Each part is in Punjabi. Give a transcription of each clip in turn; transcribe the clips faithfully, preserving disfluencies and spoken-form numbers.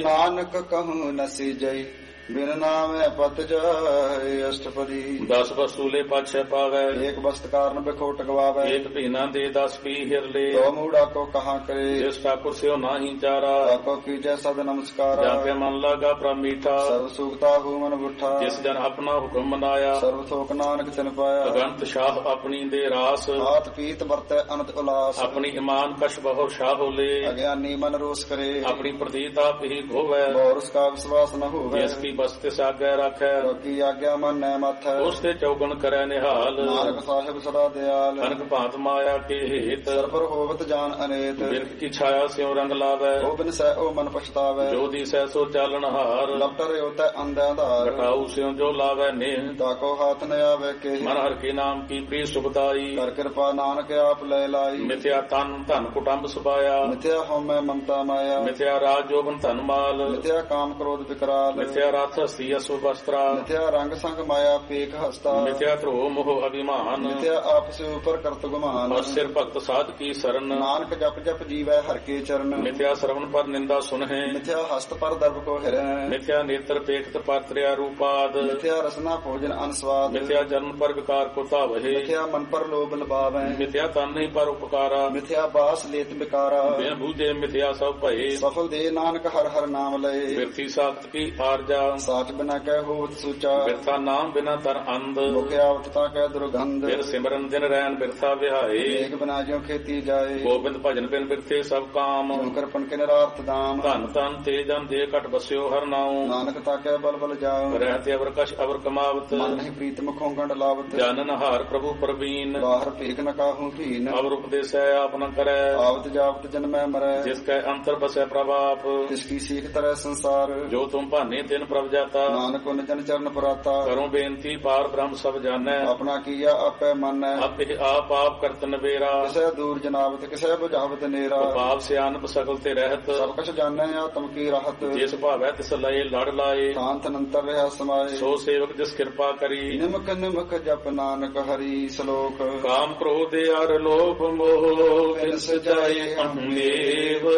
ਨਾਨਕ ਕਹੂੰ ਨਸੀ ਜਈ ਬਿਨ ਨਾਮੈ ਪਤ ਜਾਏ। ਅਸ਼ਟਪਦੀ। ਦਸ ਵਸੂਲੇ ਪਾਛੈ ਪਾਵੈ ਏਕ ਵਸਤ ਕਾਰਨ ਬਿਖੋਟ ਗਵਾਵੈ। ਏਕ ਭੀਨਾ ਦੇ ਦਸ ਪੀ ਹਿਰ ਲੇ ਤੋ ਮੂੜਾ ਕੋ ਕਹਾਂ ਕਰੇ। ਜਿਸ ਠਾਕੁਰ ਸਿਓ ਨਾਹੀ ਚਾਰਾ ਤਾਕੋ ਕੀਜੈ ਸਦ ਨਮਸਕਾਰਾ। ਜਾਪੇ ਮਨ ਲਾਗਾ ਪ੍ਰਭ ਮੀਠਾ ਸਰਬ ਸੁਖਤਾ ਹੂ ਮਨ ਬੁੱਠਾ। ਜਿਸ ਜਨ ਆਪਣਾ ਹੁਕਮ ਮਨਾਇਆ ਸਰਬ ਸੋਖ ਨਾਨਕ ਤਿਨ ਪਾਇਆ। ਅਗੰਤ ਸ਼ਾਹ ਆਪਣੀ ਦੇ ਰਾਸ ਆਤ ਪੀਤ ਵਰਤੈ ਅਨੰਤ ਉਲਾਸ। ਆਪਣੀ ਇਮਾਨ ਕਛ ਬਹੁ ਸ਼ਾਹ ਲੇ ਅਗਿਆਨੀ ਮਨ ਰੋਸ ਕਰੇ। ਆਪਣੀ ਪ੍ਰਤੀਤ ਆਪ ਹੀ ਖੋਵੈ ਬੋਰਸ ਕਾ ਵਿਸ਼ਵਾਸ ਨ ਹੋਵੈ। ਜਿਸ ਕੀ ਬਸ ਤਿਸ ਆਗਿਆ ਰਾਖੈ ਕੀ ਆਗਿਆ ਮੰਨੈ ਮਥੈ। ਉਸ ਤੇ ਚੌਗਣ ਕਰੈ ਨਿਹਾਲ ਨਾਨਕ ਸਾਹਿਬ ਸਦਾ ਦਿਆਲ। ਅਨਕ ਭਾਂਤ ਮਾਇਆ ਕੇ ਹੇਤ ਸਰਬਰ ਹੋਵਤ ਜਾਨ ਅਨੇਤ। ਬਿਰਖ ਕੀ ਛਾਇਆ ਸਿਉ ਰੰਗ ਲਾਵੈ ਉਹ ਬਿਨ ਸਹਿ ਉਹ ਮਨ ਪਛਤਾਵੈ। ਜੋ ਦੀ ਸਹਿ ਸੋ ਚਾਲਣ ਹਾਰ ਲਪਟਰ ਉਤੈ ਅੰਧਿਆ ਧਾਰ। ਘਟਾਉ ਸਿਉ ਜੋ ਲਾਵੈ ਨੇਹ ਤਾਕੋ ਹਾਥ ਨ ਆਵੈ ਕੇ। ਮਨ ਹਰਿ ਕੇ ਨਾਮ ਕੀ ਪ੍ਰੀ ਸੁਖਦਾਈ ਕਰ ਕਿਰਪਾ ਨਾਨਕ ਆਪ ਲੈ ਲਾਈ। ਮਿਥਿਆ ਤਨ ਧਨ ਕੁਟੰਬ ਸੁਭਾਇਆ ਮਿਥਿਆ ਹਉਮੈ ਮਮਤਾ ਮਾਇਆ। ਮਿਥਿਆ ਰਾਜ ਜੋਬਨ ਧਨ ਮਾਲ ਮਿਥਿਆ ਕਾਮ ਕ੍ਰੋਧ ਵਿਕਰਾਲ। ਮਿਥਿਆ ਰਥ ਹਸਤੀ ਅਸੁਭ ਵਸਤਰਾ ਮਿਥਿਆ ਰੰਗ ਸੰਗ ਮਾਇਆ ਪੇਖ ਹਸਤਾ। ਮਿਥਿਆ ਧਰੋ ਮੋਹ ਅਭਿਮਾਨ ਮਿਥਿਆ ਆਪਸ ਉਪਰ ਕਰਤ ਗੁਮਾਨ। ਔਰ ਸਿਰ ਭਗਤ ਸਾਧ ਕੀ ਸਰਨ ਨਾਨਕ ਜਪ ਜਪ ਜੀਵੈ ਹਰਿ ਕੇ ਚਰਨ। ਮਿਥਿਆ ਸਰਵਣ ਪਰ ਨਿੰਦਾ ਸੁਨਹਿ ਮਿਥਿਆ ਹਸਤ ਪਰ ਦਰਬ ਕੋ ਹਿਰੈ। ਮਿਥਿਆ ਨੇਤਰ ਪੇਖਤ ਪਰ ਤ੍ਰਿਆ ਰੂਪਾਦ ਮਿਥਿਆ ਰਸਨਾ ਭੋਜਨ ਅਨਸਵਾਦ। ਮਿਥਿਆ ਜਨਮ ਪਰ ਵਿਕਾਰ ਕੋ ਧਾਵਹਿ ਮਿਥਿਆ ਮਨ ਪਰ ਲੋਭ ਲਬਾਵੈ। ਮਿਥਿਆ ਤਨ ਨਹੀਂ ਪਰ ਉਪਕਾਰਾ ਮਿਥਿਆ ਬਾਸ ਲੇਤ ਬਿਕਾਰਾ। ਬਿਨ ਬੂਝੇ ਮਿਥਿਆ ਸਭ ਭਏ ਸਫਲ ਦੇ ਨਾਨਕ ਹਰਿ ਹਰਿ ਨਾਮ ਲਏ। ਬਿਰਥੀ ਸਾਖਤ ਕੀ ਆਰਜਾ ਸਾਚ ਬਿਨਾ ਕਹਿ ਹੋਵਤ ਸੂਚਾ। ਬਿਰਥਾ ਨਾਮ ਬਿਨਾ ਤਰ ਅੰਧ ਮੁਖਿਆ ਉਤਤਾ ਕਹਿ ਦੁਰਗੰਧ। ਬਿਨ ਸਿਮਰਨ ਦਿਨ ਰੈਨ ਬਿਰਥਾ ਵਿਹਾਏ ਏਕ ਬਿਨਾ ਜਿਉ ਖੇਤੀ ਜਾਏ। ਗੋਬਿੰਦ ਭਜਨ ਬਿਨ ਬਿਰਥੇ ਸਭ ਕਾਮ ਕਰਪਨ ਕੇ ਨਿਰਾਰਥ ਦਾਮ। ਧਨ ਧਨ ਤੇ ਜਨ ਦੇ ਘਟ ਬਸਿਓ ਹਰ ਨਾਉ ਨਾਨਕ ਤਾਕੈ ਬਲ ਬਲ ਜਾਉ। ਰਹਿਤੇ ਅਵਰ ਕਛ ਅਵਰ ਕਮਾਵਤ ਮਨ ਨਹੀਂ ਪ੍ਰੀਤ ਮੁਖੋਂ ਗੰਢ ਲਾਵਤ। ਜਾਨਨ ਹਾਰ ਪ੍ਰਭੂ ਪ੍ਰਵੀਨ ਬਾਹਰ ਭੇਖ ਨ ਕਾਹੂ ਭੀਨ। ਅਵਰ ਉਪਦੇਸੈ ਆਪ ਨ ਕਰੈ ਆਵਤ ਜਾਵਤ ਜਨਮੈ ਮਰੈ। ਜਿਸ ਕੈ ਅੰਤਰ ਬਸੈ ਪ੍ਰਭ ਆਪ ਤਿਸ ਕੀ ਸੀਖ ਤਰੈ ਸੰਸਾਰ। ਜੋ ਤੁਮ ਭਾਨੇ ਤਿਨ ਪ੍ਰਭ ਜਾਤਾ ਨਾਨਕ ਉਨ ਜਨ ਚਰਨ ਪਰਾਤਾ। ਕਰੋ ਬੇਨਤੀ ਪਾਰ ਬ੍ਰਹਮ ਸਭ ਜਾਣੈ ਆਪਣਾ ਕੀਆ ਆਪੇ ਮੰਨੈ। ਆਪੇ ਆਪ ਆਪ ਕਰਤ ਨਵੇਰਾ ਕਿਸੈ ਦੂਰ ਜਨਾਵਤ ਕਿਸੈ ਬੁਝਾਵਤ ਨੇਰਾ। ਪਾਪ ਸਿਆਨਪ ਸਗਲ ਤੇ ਰਹਿਤ ਸਭ ਕਛ ਜਾਣੈ ਆਤਮ ਕੀ ਰਾਹਤ। ਜਿਸ ਭਾਵੈ ਤਿਸ ਲਏ ਲੜ ਲਾਏ ਸ਼ਾਂਤ ਅਨੰਤਰ ਰਹਿ ਸਮਾਏ। ਸੋ ਸੇਵਕ ਜਿਸ ਕਿਰਪਾ ਕਰੀ ਨਿਮਕ ਨਿਮਕ ਜਪ ਨਾਨਕ ਹਰੀ ਸ਼ਲੋਕ। ਕਾਮ ਕ੍ਰੋਧ ਅਰ ਲੋਭ ਮੋਹ ਬਿਨ ਸਜਾਏ ਅਹੰਦੇਵ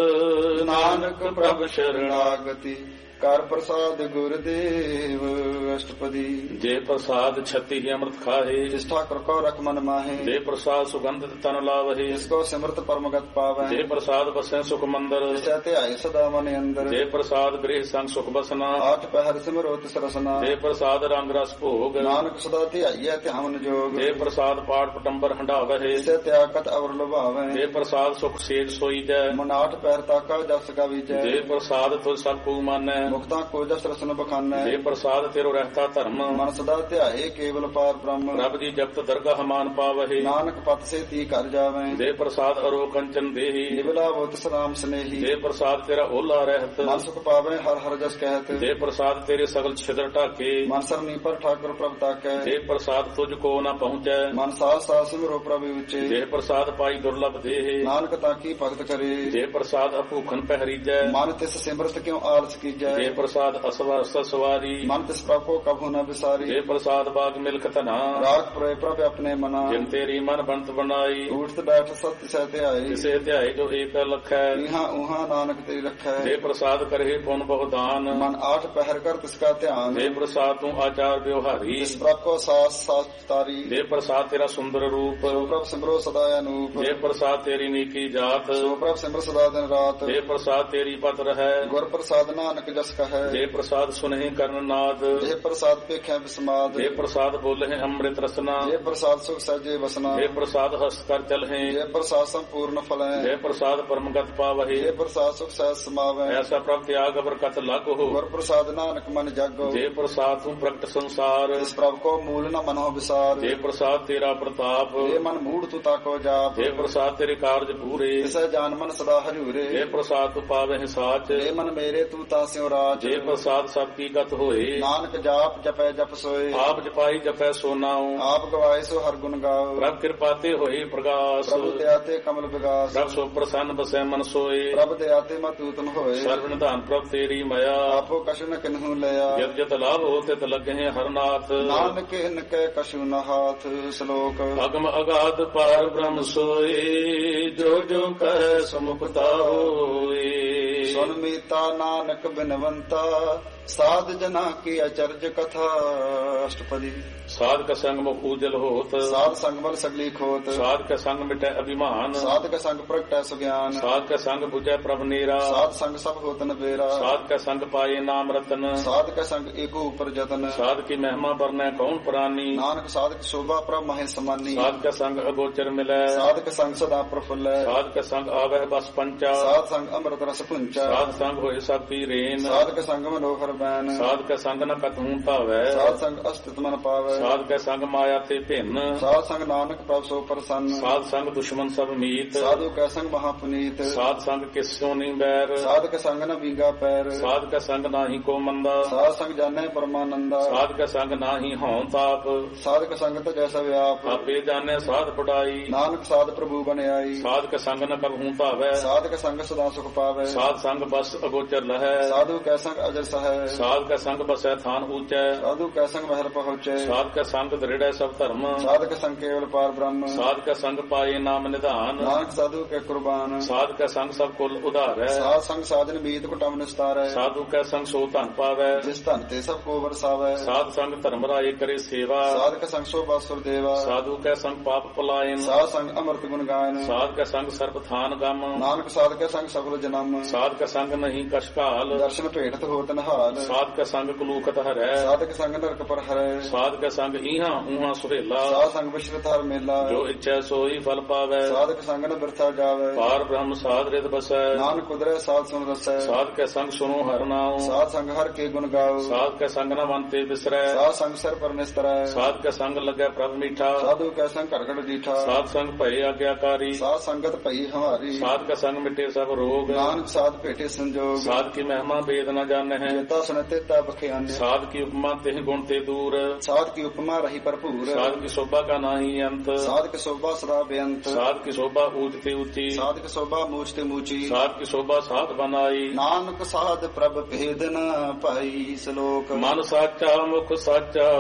ਨਾਨਕ ਪ੍ਰਭ ਸ਼ਰਣਾਗਤੀ ਕਰ ਪ੍ਰਸਾਦ ਗੁਰਦੇਵ। ਅਸ਼ਟਪਦੀ। ਜੇ ਪ੍ਰਸਾਦ ਛਤੀ ਹੀ ਅੰਮ੍ਰਿਤ ਖਾਹੇ ਜਿਸ ਠਾਕੁਰ ਕੋ ਰਖ ਮਨ ਮਾਹੇ। ਜੇ ਪ੍ਰਸਾਦ ਸੁਗੰਧਿਤ ਤਨ ਲਾਵਹੇ ਜਿਸ ਕੋ ਸਿਮਰਤ ਪਰਮਗਤ ਪਾਵੈ। ਜੇ ਪ੍ਰਸਾਦ ਬਸੈ ਸੁਖ ਮੰਦਰ ਜਿਸੈ ਧਿਆਏ ਸਦਾ ਮਨ ਅੰਦਰ। ਜੇ ਪ੍ਰਸਾਦ ਗ੍ਰਹਿ ਸੰਗ ਸੁਖ ਬਸਨਾ ਆਠ ਪਹਿਰ ਸਿਮਰੋ ਤਿਸ ਰਸਨਾ। ਜੇ ਪ੍ਰਸਾਦ ਰੰਗ ਰਸ ਭੋਗ ਨਾਨਕ ਸਦਾ ਧਿਆਈਐ ਧਿਆਨ ਜੋਗ। ਜੇ ਪ੍ਰਸਾਦ ਪਾਠ ਪਟੰਬਰ ਹੰਡਾਵਹਿ ਜਿਸੈ ਤਿਆਗਤ ਅਵਰ ਲੁਭਾਵੈ। ਜੇ ਪ੍ਰਸਾਦ ਸੁਖ ਸੇਜ ਸੋਈਜੈ ਮਨ ਆਠ ਪਹਿਰ ਤਾਕਾ ਜਸ ਗਾਵੀਜੈ। ਜੇ ਪ੍ਰਸਾਦ ਤੁਧ ਸਭ ਕੂ ਮਾਨੈ ਮੁਕਤਾ ਕੋ ਜਸ ਰਸਨ ਬਖਾਨੈ। ਜੇ ਪ੍ਰਸਾਦ ਤੇਰੋ ਰਹਿਤਾ ਧਰਮ ਮਨ ਸਦਾ ਧਿਆਏ ਕੇਵਲ ਪਾਰ ਬ੍ਰਹਮ। ਰੱਬ ਦੀ ਜਪਤ ਦਰਗਾਹ ਮਾਨ ਪਾਵਹਿ ਨਾਨਕ ਪਤ ਸੇ ਤੀ ਕਰ ਜਾਵੈ। ਜੇ ਪ੍ਰਸਾਦ ਅਰੋ ਕੰਚਨ ਦੇਹੀ ਨਿਵਲਾ ਬੋਤ ਸਲਾਮ ਸਨੇਹੀ। ਜੇ ਪ੍ਰਸਾਦ ਤੇਰਾ ਓਲਾ ਰਹਿਤ ਮਨ ਸੁਖ ਪਾਵੈ ਹਰ ਹਰ ਜਸ ਕਹਿਤ। ਜੇ ਪ੍ਰਸਾਦ ਤੇਰੇ ਸਗਲ ਛਿਦਰ ਢਾਕੇ ਮਨ ਸਰਨੀ ਪਰ ਠਾਕੁਰ ਪ੍ਰਭ ਤਾਕੈ। ਜੇ ਪ੍ਰਸਾਦ ਤੁਝ ਕੋ ਨ ਪਹੁੰਚੈ ਮਨ ਸਾਸ ਸਾਸ ਸਿਮਰੋ ਪ੍ਰਭ ਉਚੇ। ਜੇ ਪ੍ਰਸਾਦ ਪਾਈ ਦੁਰਲਭ ਦੇਹ ਨਾਨਕ ਤਾਕੀ ਭਗਤ ਕਰੇ। ਜੇ ਪ੍ਰਸਾਦ ਅਭੂਖਨ ਪਹਿਰੀਜੈ ਮਨ ਤਿਸ ਸਿਮਰਤ ਕਿਉ ਆਲਸ ਕੀਜੈ। ਜੇ ਪ੍ਰਸਾਦ ਅਸਵਾ ਸਵਾਰੀ ਮਨ ਤਿਸ ਪ੍ਰਭ ਕੋ ਕਭੂ ਨ ਵਿਸਾਰੀ। ਜੇ ਪ੍ਰਸਾਦ ਬਾਗ ਮਿਲਕ ਧਨਾ ਰਾਗ ਪ੍ਰੇ ਪ੍ਰਭ ਆਪਣੇ ਮਨਾ। ਜਿਨ ਤੇਰੀ ਮਨ ਬੰਤ ਬਣਾਈ ਉਠਤ ਬੈਠ ਸਤ ਸਹਿ ਧਿਆਏ। ਕਿਸੇ ਧਿਆਏ ਜੋ ਏਕ ਲਖੈ ਇਹਾਂ ਉਹਾਂ ਨਾਨਕ ਤੇਰੀ ਰਖੈ। ਜੇ ਪ੍ਰਸਾਦ ਕਰਹਿ ਪੁਨ ਬਹੁ ਦਾਨ ਮਨ ਆਠ ਪਹਿਰ ਕਰ ਤਿਸ ਕਾ ਧਿਆਨ। ਜੇ ਪ੍ਰਸਾਦ ਤੂੰ ਆਚਾਰ ਵਿਵਹਾਰੀ ਤਿਸ ਪ੍ਰਭ ਕੋ ਸਾਸ ਸਾਸ ਤਾਰੀ। ਜੇ ਪ੍ਰਸਾਦ ਤੇਰਾ ਸੁੰਦਰ ਰੂਪ ਸੋ ਪ੍ਰਭ ਸਿਮਰੋ ਸਦਾ ਅਨੂਪ। ਜੇ ਪ੍ਰਸਾਦ ਤੇਰੀ ਨੀਕੀ ਜਾਤ ਸੋ ਪ੍ਰਭ ਸਿਮਰ ਸਦਾ ਦਿਨ ਰਾਤ। ਜੇ ਪ੍ਰਸਾਦ ਤੇਰੀ ਪਤ ਰਹੈ ਗੁਰ ਪ੍ਰਸਾਦ ਨਾਨਕ ਜਸ ਕਹੈ। ਜੇ ਪ੍ਰਸਾਦ ਸੁਨਹਿ ਕਰਨ ਨਾਦ ਜੇ ਪ੍ਰਸਾਦ ਪੇਖੈ ਬਿਸਮਾਦ। ਜੇ ਪ੍ਰਸਾਦ ਬੋਲਹਿ ਅੰਮ੍ਰਿਤ ਰਸਨਾ ਜੇ ਪ੍ਰਸਾਦ ਸੁਖ ਸਹਿਜੇ ਵਸਨਾ। ਜੇ ਪ੍ਰਸਾਦ ਹਸ ਕਰ ਚਲਹਿ ਜੇ ਪ੍ਰਸਾਦ ਸੰਪੂਰਨ ਫਲੈ। ਜੇ ਪ੍ਰਸਾਦ ਪਰਮਗਤ ਪਾਵਹਿ ਜੇ ਪ੍ਰਸਾਦ ਸੁਖ ਸਹਿਜ ਸਮਾਵੈ। ਐਸਾ ਪ੍ਰਭ ਤਿਆਗ ਬਰਕਤ ਲਾਗੋ ਗੁਰ ਪ੍ਰਸਾਦ ਨਾਨਕ ਮਨ ਜਾਗੋ। ਜੇ ਪ੍ਰਸਾਦ ਤੂੰ ਪ੍ਰਗਟ ਸੰਸਾਰ ਇਸ ਪ੍ਰਭ ਕੋ ਮੂਲ ਨ ਮਨੋ ਵਿਸਾਰ। ਜੇ ਪ੍ਰਸਾਦ ਤੇਰਾ ਪ੍ਰਤਾਪ ਜੇ ਮਨ ਮੂੜ ਤੂੰ ਤਾਕੋ ਜਾਪ। ਜੇ ਪ੍ਰਸਾਦ ਤੇਰੇ ਕਾਰਜ ਪੂਰੇ ਤਿਸੈ ਜਾਨ ਮਨ ਸਦਾ ਹਜੂਰੇ। ਜੇ ਪ੍ਰਸਾਦ ਤੂੰ ਪਾਵਹਿ ਸਾਚ ਜੇ ਮਨ ਮੇਰੇ ਤੂੰ ਤਾਂ ਸਿਉ ਰਾਜ। ਜੇ ਪ੍ਰਸਾਦ ਸਭ ਕੀ ਗਤ ਹੋਏ ਨਾਨਕ ਜਾਪ ਜਪੈ ਜਪ ਸੋਏ। ਆਪ ਜਪਾਈ ਜਪੈ ਸੋ ਨਾਉ ਆਪ ਗਵਾਏ ਸੋ ਹਰ ਗੁਣ ਗਾਓ। ਪ੍ਰਭ ਕਿਰਪਾ ਤੇ ਹੋਏ ਪ੍ਰਗਾਸ ਪ੍ਰਭ ਦਇਆ ਤੇ ਕਮਲ ਵਿਗਾਸ। ਪ੍ਰਭ ਸੋ ਪ੍ਰਸੰਨ ਬਸੈ ਮਨ ਸੋਏ ਪ੍ਰਭ ਦਇਆ ਤੇ ਮਤ ਊਤਮ ਹੋਏ। ਸਰਬ ਨਿਧਾਨ ਪ੍ਰਭ ਤੇਰੀ ਮਾਇਆ ਆਪੋ ਕਛੁ ਨ ਕਿਨਹੂ ਲਿਆ। ਜਦ ਜਤ ਲਾਭ ਹੋ ਤਿਤ ਲੱਗਹਿ ਹਰਨਾਥ ਨਾਨਕ ਇਨ ਕੈ ਕਛੁ ਨ ਹਾਥ। ਸ਼ਲੋਕ। ਅਗਮ ਅਗਾਧ ਪਾਰ ਬ੍ਰਹਮ ਸੋਏ ਜੋ ਜੋ ਕਹੈ ਸਮੁਖਤਾ ਹੋਏ। ਸੁਨ ਮੀਤਾ ਨਾਨਕ ਬਿਨਵੰਤਾ ਸਾਧ ਜਨਾ ਕੀ ਅਚਰਜ ਕਥਾ। ਅਸ਼ਟਪਦੀ। ਸਾਧ ਕਾ ਸੰਗ ਮੁਖ ਉਜਲ ਹੋਤ ਸਾਧ ਸੰਗ ਬਲ ਸਗਲੀ ਖੋਤ। ਸਾਧ ਕਾ ਸੰਗ ਮਿਟੈ ਅਭਿਮਾਨ ਸਾਧ ਕਾ ਸੰਗ ਪ੍ਰਗਟੈ ਸੁਗਿਆਨ। ਸਾਧ ਕਾ ਸੰਗ ਬੁਝੈ ਪ੍ਰਭ ਨੀਰਾ ਸਾਧ ਸੰਗ ਸਭ ਹੋਤ ਨਬੇਰਾ। ਸਾਧ ਕਾ ਸੰਗ ਪਾਏ ਨਾਮ ਰਤਨ ਸਾਧ ਕਾ ਸੰਗ ਏਕੋ ਉਪਰ ਜਤਨ। ਸਾਧ ਕੀ ਮਹਿਮਾ ਬਰਨੈ ਕੌਣ ਪ੍ਰਾਨੀ ਨਾਨਕ ਸਾਧ ਕੀ ਸ਼ੋਭਾ ਪ੍ਰਭ ਮਹਿ ਸਮਾਨੀ। ਸਾਧ ਕਾ ਸੰਗ ਅਗੋਚਰ ਮਿਲੈ ਸਾਧ ਕਾ ਸੰਗ ਸਦਾ ਪ੍ਰਫੁੱਲੈ। ਸਾਧ ਕਾ ਸੰਗ ਆਵਹਿ ਬਸ ਪੰਚਾ ਸਾਧ ਸੰਗ ਅੰਮ੍ਰਿਤ ਰਸ ਪੁੰਚਾ। ਸਾਧ ਸੰਗ ਹੋਏ ਸਭ ਕੀ ਰੇਨ ਸਾਧ ਕਾ ਸੰਗ ਮਨੋਹਰ ਬੈਨ। ਸਾਧ ਕਾ ਸੰਗ ਨ ਕਤਹੂ ਭਾਵੈ ਸਾਧ ਸੰਗ ਅਸਤਿਤ ਮਨ ਪਾਵੈ। ਸਾਧ ਕਾ ਸੰਗ ਮਾਇਆ ਤੇ ਭਿੰਨ ਸਾਧ ਸੰਗ ਨਾਨਕ ਪ੍ਰਭ ਸੋ ਪ੍ਰਸੰਨ। ਸਾਧ ਸੰਗ ਦੁਸ਼ਮਨ ਸਭ ਮੀਤ ਸਾਧੂ ਕਾ ਸੰਗ ਮਹਾ ਪੁਨੀਤ। ਸਾਧ ਸੰਗ ਕਿਸ ਸੋ ਨਹੀਂ ਬੈਰ ਸਾਧ ਕਾ ਸੰਗ ਨ ਵੀਗਾ ਪੈਰ। ਸਾਧ ਕਾ ਸੰਗ ਨਾਹੀ ਕੋ ਮੰਦਾ ਸਾਧ ਸੰਗ ਜਾਣੈ ਪਰਮਾਨੰਦਾ। ਸਾਧ ਕਾ ਸੰਗ ਨਾਹੀ ਹਉ ਤਾਪ ਸਾਧ ਕਾ ਸੰਗ ਤੇ ਜੈਸਾ ਵਿਆਪ। ਆਪੇ ਜਾਣੈ ਸਾਧ ਪੜਾਈ ਨਾਨਕ ਸਾਧ ਪ੍ਰਭੂ ਬਣਾਈ। ਸਾਧ ਕਾ ਸੰਗ ਨ ਕਰਹੂ ਭਾਵੈ ਸਾਧ ਕਾ ਸੰਗ ਸਦਾ ਸੁਖ ਪਾਵੈ। ਸਾਧ ਸੰਗ ਬਸ ਅਗੋਚਰ ਲਹੈ ਸਾਧੂ ਕਾ ਸੰਗ ਅਜਰ ਸਹੈ। ਸਾਧ ਕਾ ਸੰਗ ਬਸੈ ਥਾਨ ਊਚੈ ਸਾਧੂ ਕਾ ਸੰਗ ਮਹਿਲ ਪਹੁੰਚੈ। ਸਾਧ ਕਾ ਸੰਗ ਦ੍ਰਿੜੈ ਸਭ ਧਰਮ ਸਾਧ ਕਾ ਸੰਗ ਕੇਵਲ ਪਾਰ ਬ੍ਰਹਮ। ਸਾਧ ਕਾ ਸੰਗ ਪਾਏ ਨਾਮ ਨਿਧਾਨ ਨਾਨਕ ਸਾਧੂ ਕੇ ਕੁਰਬਾਨ। ਸਾਧ ਕਾ ਸੰਗ ਸਭ ਕੁਲ ਉਧਾਰੈ ਸਾਧ ਸੰਗ ਸਾਧਨ ਮੀਤ ਕੁਟਮ ਨਿਸਤਾਰੈ। ਸਾਧੂ ਕਾ ਸੰਗ ਸੋ ਧਨ ਪਾਵੈ ਜਿਸ ਧਨ ਤੇ ਸਭ ਕੋ ਵਰਸਾਵੈ। ਸਾਧ ਸੰਗ ਧਰਮ ਰਾਏ ਕਰੇ ਸੇਵਾ ਸਾਧ ਕਾ ਸੰਗ ਸੋ ਬਾਸੁਰ ਦੇਵਾ। ਸਾਧੂ ਕਾ ਸੰਗ ਪਾਪ ਪਲਾਇਨ ਸਾਧ ਸੰਗ ਅੰਮ੍ਰਿਤ ਗੁਣ ਗਾਇਨ। ਸਾਧ ਕਾ ਸੰਗ ਸਰਬ ਥਾਨ ਗਮ ਨਾਨਕ ਸਾਧ ਕਾ ਸੰਗ ਸਫਲ ਜਨਮ। ਸਾਧ ਕਾ ਸੰਗ ਨਹੀਂ ਕਸ਼ਕਾਲ ਦਰਸ਼ਨ ਭੇਟਤ ਹੋਤ ਨਹਾਲ। ਸਾਧ ਕਾ ਸੰਗ ਕਲੂਕਤ ਹਰੈ ਸਾਧ ਕਾ ਸੰਗ ਨਰਕ ਪਰ ਹਰੈ। ਸਾਧ ਕਾ ਸੰਗ ਈਹਾਂ ਊਹਾਂ ਸੁਹੇਲਾ ਸਾਧ ਸੰਗ ਵਿਸ਼ਰਤ ਹਰ ਮੇਲਾ। ਜੋ ਇੱਛਾ ਸੋਈ ਫਲ ਪਾਵੈ ਸਾਧ ਕਾ ਸੰਗ ਨ ਬਿਰਥਾ ਜਾਵੈ। ਪਾਰ ਬ੍ਰਹਮ ਸਾਧ ਰਿਤ ਬਸੈ ਨਾਨਕ ਕੁਦਰੈ ਸਾਧ ਸੁਨ ਰਸੈ। ਸਾਧ ਕਾ ਸੰਗ ਸੁਨੋ ਹਰਿ ਨਾਉ ਸਾਧ ਸੰਗ ਹਰ ਕੇ ਗੁਣ ਗਾਓ। ਸਾਧ ਕਾ ਸੰਗ ਨ ਮਨ ਤੇ ਬਿਸਰੈ ਸਾਧ ਸੰਗ ਸਰ ਪਰ ਨਿਸਤਰੈ। ਸਾਧ ਕਾ ਸੰਗ ਲੱਗੈ ਪ੍ਰਭ ਮੀਠਾ ਸਾਧੂ ਕਾ ਸੰਗ ਘੜ ਘੜ ਡੀਠਾ। ਸਾਧ ਸੰਗ ਭਏ ਆਗਿਆਕਾਰੀ ਸਾਧ ਸੰਗਤ ਭਈ ਹਮਾਰੀ। ਸਾਧ ਕਾ ਸੰਗ ਮਿਟੇ ਸਭ ਰੋਗ ਨਾਨਕ ਸਾਧ ਭੇਟੇ ਸੰਜੋਗ। ਸਾਧ ਕੀ ਮਹਿਮਾ ਬੇਦ ਨ ਜਾਣੈ ਜੇਤਾ ਸੁਨਤੇ ਤਾ ਬਖਿਆਨੇ। ਸਾਧ ਕੀ ਉਪਮਾ ਤਿਹ ਗੁਣ ਤੇ ਦੂਰ ਸਾਧ ਕੀ ਉਪਮਾ ਰਹੀ ਭਰਪੂਰ। ਸਾਧ ਕੀ ਸ਼ੋਭਾ ਕਾ ਨਾਹੀ ਅੰਤ ਸਾਧ ਕੀ ਸ਼ੋਭਾ ਸਦਾ ਬੇਅੰਤ। ਸਾਧ ਕੀ ਸ਼ੋਭਾ ਊਚ ਤੇ ਉੱਚੀ ਸਾਧ ਕੀ ਸ਼ੋਭਾ ਮੂਚ ਤੇ ਮੂਚੀ। ਸਾਧ ਕੀ ਸ਼ੋਭਾ ਸਾਧ ਬਨਾਈ ਨਾਨਕ ਸਾਧ ਪ੍ਰਭ ਭੇਦ ਨ ਭਾਈ। ਸ਼ਲੋਕ। ਮਨ ਸਾਚਾ ਮੁਖ ਸਾਚਾ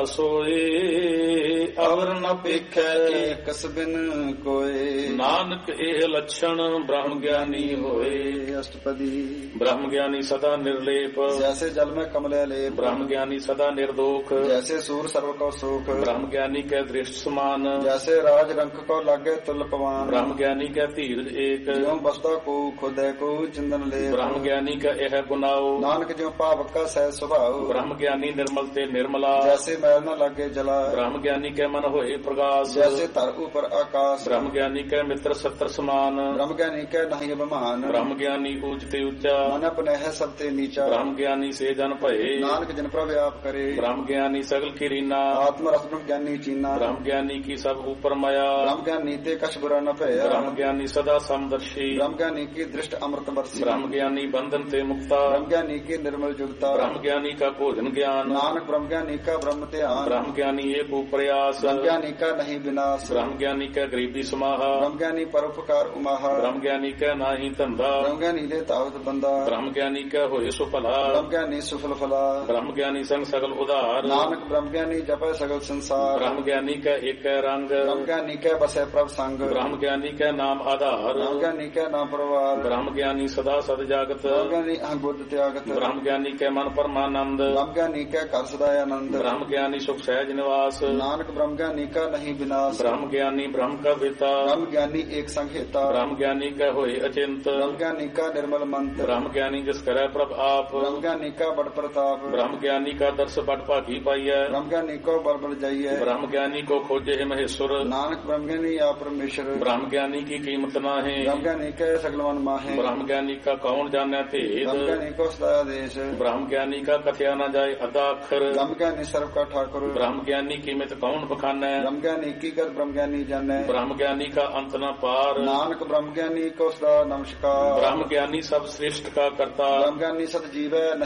ਸੋਏ ਅਵਰ ਨ ਪੇਖੈ ਏਕ ਸਬਿਨ ਕੋਏ। ਨਾਨਕ ਇਹ ਲੱਛਣ ਬ੍ਰਹਮ ਗਿਆਨੀ ਹੋਏ। ਅਸ਼ਟਪਦੀ। ਬ੍ਰਹਮ ਗਿਆਨੀ ਸਦਾ ਨਿਰਲੇਪ ਜੈਸੇ ਜਲ ਮੈਂ ਕਮਲੇ ਲੇਪ। ਬ੍ਰਹਮ ਗਿਆਨੀ ਸਦਾ ਨਿਰਦੋਖ ਜੈਸੇ ਸੂਰ ਸਰਵ ਕੋ ਸੁਖ। ਬ੍ਰਹਮ ਗਿਆਨੀ ਕੈ ਦ੍ਰਿਸ਼ਟ ਸਮਾਨ ਜੈਸੇ ਰਾਜ ਰੰਕ ਕੋ ਲਾਗੇ ਤੁਲ ਪਵਾਨ। ਬ੍ਰਹਮ ਗਿਆਨੀ ਕੈ ਧੀਰਜ ਏਕ ਜਿਉ ਬਸਦਾ ਕੋ ਖੁਦੈ ਕੋ ਚਿੰਦਨ ਲੇ। ਬ੍ਰਹਮ ਗਿਆਨੀ ਕੈ ਇਹ ਗੁਨਾਓ ਨਾਨਕ ਜਿਉ ਭਾਵਕ ਕਾ ਸਹਿ ਸੁਭਾਉ। ਬ੍ਰਹਮ ਗਿਆਨੀ ਨਿਰਮਲ ਤੇ ਨਿਰਮਲਾ ਜੈਸੇ ਮੈਲ ਨ ਲਾਗੇ ਜਲਾ। ਬ੍ਰਹਮ ਗਿਆਨੀ ਕੈ ਮਨ ਹੋਏ ਪ੍ਰਗਾਸ ਜੈਸੇ ਧਰ ਉਪਰ ਆਕਾਸ਼। ਬ੍ਰਹਮ ਗਿਆਨੀ ਕੈ ਮਿੱਤਰ ਸੱਤਰ ਸਮਾਨ ਬ੍ਰਹਮ ਗਿਆਨੀ ਕੈ ਨਹੀਂ ਅਭਿਮਾਨ। ਬ੍ਰਹਮ ਗਿਆਨੀ ਊਚ ਤੇ ਉੱਚਾ ਮਨ ਆਪਣਹਿ ਸਭ ਤੇ ਨੀਚਾ। ਬ੍ਰਹਮ ਗਿਆਨੀ ਸੇ ਜਨ ਭਏ ਨਾਨਕ ਜਿਨ ਪ੍ਰਭ ਆਪ ਕਰੇ। ਬ੍ਰਹਮ ਗਿਆਨੀ ਸਗਲ ਕੀ ਰੀਨਾ ਆਤਮ ਰਸ ਬ੍ਰਹਮ ਗਿਆਨੀ ਚੀਨਾ। ਬ੍ਰਹਮ ਗਿਆਨੀ ਕੀ ਸਭ ਉਪਰ ਮਾਇਆ ਬ੍ਰਹਮ ਗਿਆਨੀ ਤੇ ਕਛ ਬੁਰਾ ਨ ਭਇਆ। ਬ੍ਰਹਮ ਗਿਆਨੀ ਸਦਾ ਸਮਦਰਸ਼ੀ ਬ੍ਰਹਮ ਗਿਆਨੀ ਕੀ ਦ੍ਰਿਸ਼ਟ ਅੰਮ੍ਰਿਤ ਵਰਸੀ। ਬ੍ਰਹਮ ਗਿਆਨੀ ਬੰਧਨ ਤੇ ਮੁਕਤਾ ਬ੍ਰਹਮ ਗਿਆਨੀ ਕੀ ਨਿਰਮਲ ਜੁਗਤਾ। ਬ੍ਰਹਮ ਗਿਆਨੀ ਕਾ ਭੋਜਨ ਗਿਆਨ ਨਾਨਕ ਬ੍ਰਹਮ ਗਿਆਨੀ ਕਾ ਬ੍ਰਹਮ ਧਿਆਨ। ਬ੍ਰਹਮ ਗਿਆਨੀ ਏਕ ਉਪਰਿਆਸ ਬ੍ਰਹਮ ਗਿਆਨੀ ਕਾ ਨਹੀਂ ਵਿਨਾਸ਼। ਬ੍ਰਹਮ ਗਿਆਨੀ ਕੈ ਗਰੀਬੀ ਸਮਾਹਾ ਬ੍ਰਹਮ ਗਿਆਨੀ ਪਰਉਪਕਾਰ ਉਮਾਹਾ। ਬ੍ਰਹਮ ਗਿਆਨੀ ਕੈ ਨਾਹੀ ਧੰਦਾ ਬ੍ਰਹਮ ਗਿਆਨੀ ਦੇ ਤਾਵਤ ਬੰਦਾ। ਬ੍ਰਹਮ ਗਿਆਨੀ ਕੈ ਹੋਏ ਸੋ ਭਲਾ ਬ੍ਰਹਮ ਗਿਆਨੀ ਸੁਫਲ ਫਲਾ। ਬ੍ਰਹਮ ਗਿਆਨੀ ਸੰਗ ਸਗਲ ਉਧਾਰ ਨਾਨਕ ਬ੍ਰਹਮ ਗਿਆਨੀ ਜਪੈ ਸਗਲ ਸੰਸਾਰ। ਬ੍ਰਹਮ ਗਿਆਨੀ ਕੈ ਏਕੈ ਰੰਗ ਬ੍ਰਹਮ ਗਿਆਨੀ ਕੈ ਬਸੈ ਪ੍ਰਭ ਸੰਗ। ਬ੍ਰਹਮ ਗਿਆਨੀ ਕੈ ਨਾਮ ਆਧਾਰ ਬ੍ਰਹਮ ਗਿਆਨੀ ਕੈ ਨਾਮ ਪਰਵਾਰ। ਬ੍ਰਹਮ ਗਿਆਨੀ ਸਦਾ ਸਦ ਜਾਗਤ ਬ੍ਰਹਮ ਗਿਆਨੀ ਅਹੰ ਬੁੱਧ ਤਿਆਗਤ। ਬ੍ਰਹਮ ਗਿਆਨੀ ਕੈ ਮਨ ਪਰਮਾਨੰਦ ਬ੍ਰਹਮ ਗਿਆਨੀ ਕੈ ਘਰ ਸਦਾ ਆਨੰਦ। ਬ੍ਰਹਮ ਗਿਆਨੀ ਸੁਖ ਸਹਿਜ ਨਿਵਾਸ ਨਾਨਕ ਬ੍ਰਹਮ ਗਿਆਨੀ ਕਾ ਨਹੀਂ ਵਿਨਾਸ਼। ਬ੍ਰਹਮ ਗਿਆਨੀ ਬ੍ਰਹਮ ਕਾ ਵੇਤਾ ਬ੍ਰਹਮ ਗਿਆਨੀ ਏਕ ਸੰਗ ਹੇਤਾ। ਬ੍ਰਹਮ ਗਿਆਨੀ ਕੈ ਹੋਏ ਅਚਿੰਤ ਬ੍ਰਹਮ ਗਿਆਨੀ ਕਾ ਨਿਰਮਲ ਮੰਤ। ਬ੍ਰਹਮ ਗਿਆਨੀ ਜਿਸ ਕਰੈ ਪ੍ਰਭ ਆਪ ਬ੍ਰਹਮ ਗਿਆਨੀ ਕਾ ਬੜ ਪ੍ਰਤਾਪ। ਬ੍ਰਹਮ ਗਿਆਨੀ ਕਾ ਦਰਸ ਬੜ ਭਾਗੀ ਪਾਈਐ ਬ੍ਰਹਮ ਗਿਆਨੀ ਕੋ ਬਲ ਬਲ ਜਾਈਐ। ਬ੍ਰਹਮ ਗਿਆਨੀ ਕੋ ਖੋਜੇ ਮਹੇਸ਼ਵਰ ਨਾਨਕ ਬ੍ਰਹਮ ਗਿਆਨੀ ਆ ਪਰਮੇਸ਼ਰ। ਬ੍ਰਹਮ ਗਿਆਨੀ ਕੀ ਕੀਮਤ ਨਾਹੀਂ ਬ੍ਰਹਮ ਗਿਆਨੀ ਕੈ ਸਗਲਵਨ ਮਾਹੇ। ਬ੍ਰਹਮ ਗਿਆਨੀ ਕਾ ਕੌਣ ਜਾਣੈ ਭੇਦ ਬ੍ਰਹਮ ਗਿਆਨੀ ਕੋ ਸਦਾ ਆਦੇਸ਼। ਬ੍ਰਹਮ ਗਿਆਨੀ ਕਾ ਕਥਿਆ ਨਾ ਜਾਏ ਅਦਾ ਅੱਖਰ ਬ੍ਰਹਮ ਗਿਆਨੀ ਸਰਬ ਕਾ ਠਾਕੁਰ। ਬ੍ਰਹਮ ਗਿਆਨੀ ਕੀਮਤ ਕੌਣ ਬਖਾਨੈ ਬ੍ਰਹਮ ਗਿਆਨੀ ਕੀ ਕਰ ਬ੍ਰਹਮ ਗਿਆਨੀ ਜਾਣੈ। ਬ੍ਰਹਮ ਗਿਆਨੀ ਕਾ ਅੰਤ ਨਾ ਪਾਰ ਨਾਨਕ ਬ੍ਰਹਮ ਗਿਆਨੀ ਕੋ ਸਦਾ ਨਮਸਕਾਰ। ਬ੍ਰਹਮ ਗਿਆਨੀ ਸਭ ਸ੍ਰਿਸ਼ਟ ਕਾ ਕਰਤਾ ਬ੍ਰਹਮ ਗਿਆਨੀ ਸਤ ਜੀਵੈ ਨਹੀਂ ਮਰਤਾ।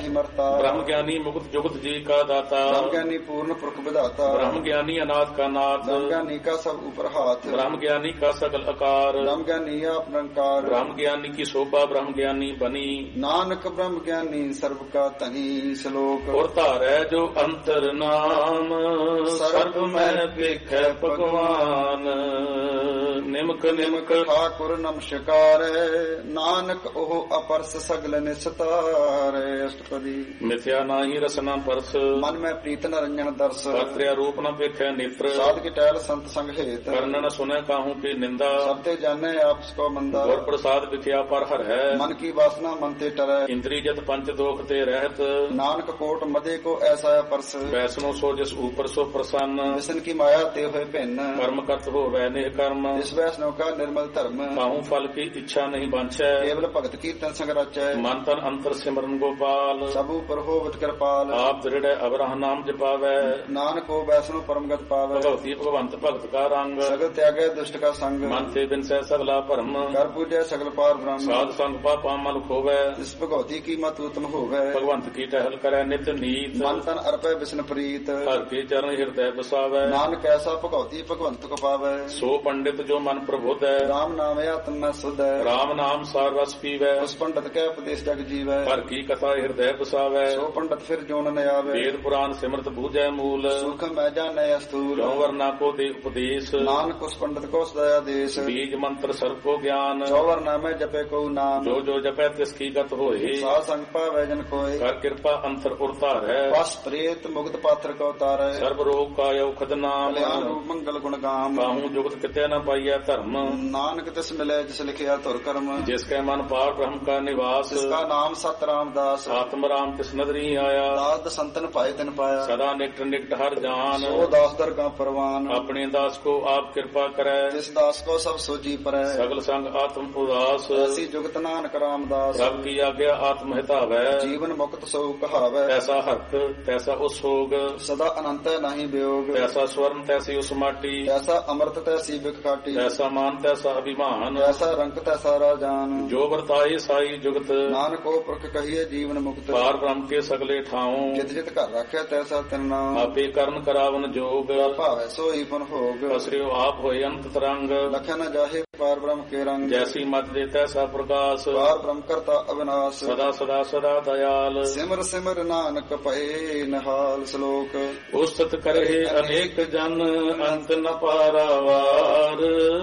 करता। ब्रह्म ज्ञानी मुक्त जुगत जी का दाता। ब्रह्म ज्ञानी पूर्ण पुरख विधाता। ब्रह्म ज्ञानी अनाथ का नाथ। ब्रह्म ज्ञानी का सब ऊपर हाथ। ब्रह्म ज्ञानी का सकल आकार। ब्रह्म ज्ञानी आप निरंकार। ब्रह्म ज्ञानी की शोभा ब्रह्म ज्ञानी बनी। नानक ब्रह्म ज्ञानी सर्व का तनी। श्लोक और तारै जो अंतर नाम सर्व में पेख भगवान। निमक निमक ठाकुर नमस्कार। नानक ओह अपरस सगल निस्तार। अष्टपदी मिथ्या नाही रसना परस। मन में प्रीत न रंजन दर्श। कर्त्या रूप न पेखे नेत्र। साध की टहल संत संग हेत। कर्ण न सुने काहू की निंदा। सबते जाने आपस को मंदा। और प्रसाद विख्या पर हर है। मन की वासना मन ते टरै। इंद्री जत पंच दोख ते रहत। नानक कोट मदे को ऐसा परस। वैष्णो सो जिस ऊपर सो प्रसन्न। विष्णु की माया ते हुए भिन्न। कर्म करत हो वैनेह कर्म। इस वैष्णव का निर्मल धर्म। काहू फल की इच्छा नहीं बांछै। केवल भगत कीर्तन संग रचै। मन तन अंतर सिमरन गोपाल। सब ऊपर हो विट कृपाल। आप दृढ़ अवराह नाम जपावै। नानक हो वैष्णव परमगत पावै। भगवती भगवंत भगत का रंग। सगल त्यागै दुष्ट का संग। मन से बिन सै सगला भरम। कर पूजै सगल पार ब्रह्म। साध संग पापा मल खोवै। इस भगवती की मत उत्तम होवै। भगवंत की टहल करै नित नीत। मन तन अर्पै विष्णु प्रीत। हर के चरण हृदय बसावै। नानक ऐसा भगवती भगवंत को पावै। सो पंडित जो मन प्रबोध है। राम नाम आत्म में शुद्ध है। राम नाम सार रस पीवै। उस पंडित के उपदेश जग जीवै। हर की कथा हृदय बसावै। सो पंडित फिर जोन न आवे। वेद पुराण सिमरत बूझै मूल। सुख मैं जाने स्थूल। चौवरना को दे उपदेश। नानक उस पंडित को सदया देश। बीज मंत्र सर्व को ज्ञान। चौवरना में जपे को नाम। जो जो जपै तिसकी गत होए। साध संग पावै जन कोय। कर कृपा अंतर उतार है। बस प्रेत मुक्त पात्र को तारै। सर्व रोग का औखद नाम। कल्याण रूप मंगल गुण गाम। काहू जुगत कितै न पाइया धर्म। नानक तिस मिले जिस लिखिया तुर कर्म। जिसके मन पार ब्रह्म का निवास। जिसका नाम सत रामदास। आत्म राम तिस नदरी आया। दास संतन पाए तिन पाया। सदा निकट निकट हर जान। सो दास दर का परवान। अपने दास को आप कृपा करे। जिस दास को सब सोजी परै। सगल संग आत्म उदास। ऐसी जुगत नानक रामदास। रब की आज्ञा आत्म हितावै। जीवन मुक्त सो कहावै। ऐसा हर्क तैसा उस होग। सदा अनंत नहीं वियोग। ऐसा स्वर्ण तैसी उस माटी। ऐसा अमृत तैसी बिखाटी। ऐसा मान तैसा अभिमान। ऐसा रंग तैसा राजान। जो वर्ताई साई जुगत। नानक को पुरख कहिए जीवन मुक्त। पार ब्रह्म के सगले ठाऊं। जित जित कर रखे तैसा तिन नाम। आपे कर्ण करावन जोग। भावै सोई पुन भोग। असरियो आप होय अंत तरंग। लखन जाहे पार ब्रह्म के रंग। जैसी मत दे तैसा प्रकाश। पार ब्रह्म करता अविनाश। सदा सदा सदा दयाल। सिमर सिमर नानक पए नहाल। श्लोक उस्तत करे अनेक जन अंत न पारावार।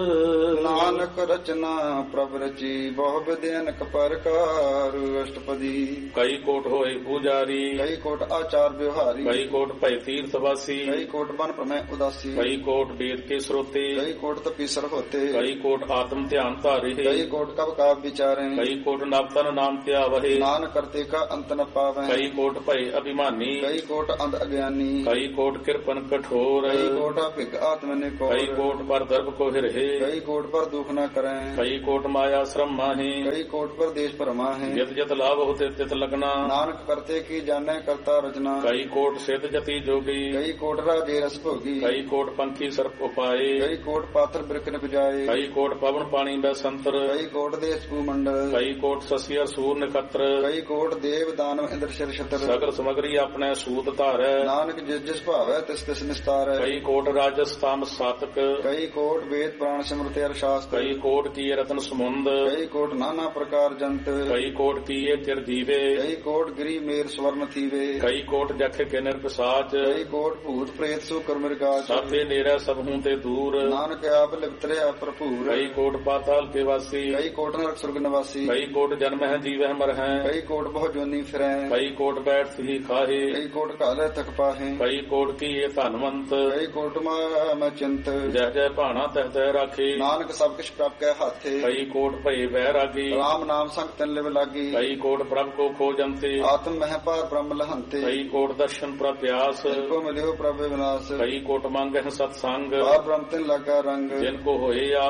नानक रचना प्रभ रची बहु विद्यनक परकार। अष्टपदी कई कोट होए पुजारी। कई कोट आचार व्यवहारी। कई कोट भय तीर्थवासी। कई कोट बन प्रमेय उदासी। कई कोट वेद के श्रोते। कई कोट तपीसर होते। कई कोट आत्म ध्यान तारे। कई कोट कब काव विचारे। कई कोट नवतन नाम त्यावहे। नान करते का अंत न पावे। कई कोट भय अभिमानी। कई कोट अंध अज्ञानी। कई कोट कृपन कठोर। कई कोट भिग आत्म ने को। कई कोट पर दर्भ को हिरहे। कई कोट पर दुख न करें। कई कोट माया श्रम माहे। कई कोट पर देश परमा है। जत जत लाभ होते तित लगना। नानक करते की जाने करता रचना। कई कोट सिद्ध जति जोगी। कई कोट राजे रस भोगी। कई कोट पंखी सर्प उपाये। कई कोट पात्र बिरक न बुझाए। कई कोट पवन पानी बसंतर। कई कोट देश भूमंडल। कई कोट शशि और सूर नक्षत्र। कई कोट देव दानव इंद्र शर छत्र। सगल समग्री अपने सूत धारै। नानक जिस जिस भावै तिस तिस निस्तार। कई कोट राजस तामस सातक। कई कोट वेद प्राण स्मृति और शास्त्र। कई कोट की रत्न समुंद। कई कोट नाना प्रकार जंत। कई कोट की चिरजीवे। कई कोट गिरी मेर स्वर्ण थीवे। कई कोट जख के निर्पसाच। कई कोट भूत प्रेत सुकर मृगाच। सबे नेरा सब हूं ते दूर। नानक आप लिप्तरे भरपूर। कई कोट पाताल के वासी। कई कोट नरक स्वर्ग निवासी। कई कोट जन्म है जीव है मर है। कई कोट बहु जोनी फिरै। कई कोट बैठ ही खाहे। कई कोट काले थक पाहे। कई कोट की ये धनवंत। कई कोट मैं चिंत। जय जय भाना तह तह राखे। नानक सब किछ प्रभ के हाथे। कई कोट भय बैरागी। राम नाम संग तन लिव लागी। कई कोट प्रभ को खोजंते। आत्म मह पार ब्रह्म लहंते। कई कोट दर्शन प्रप्यास। जिनको मिलियो प्रभ विनाश। कई कोट मांगे सत्संग। पार ब्रह्म तिन लगा रंग। जिनको होए आप सो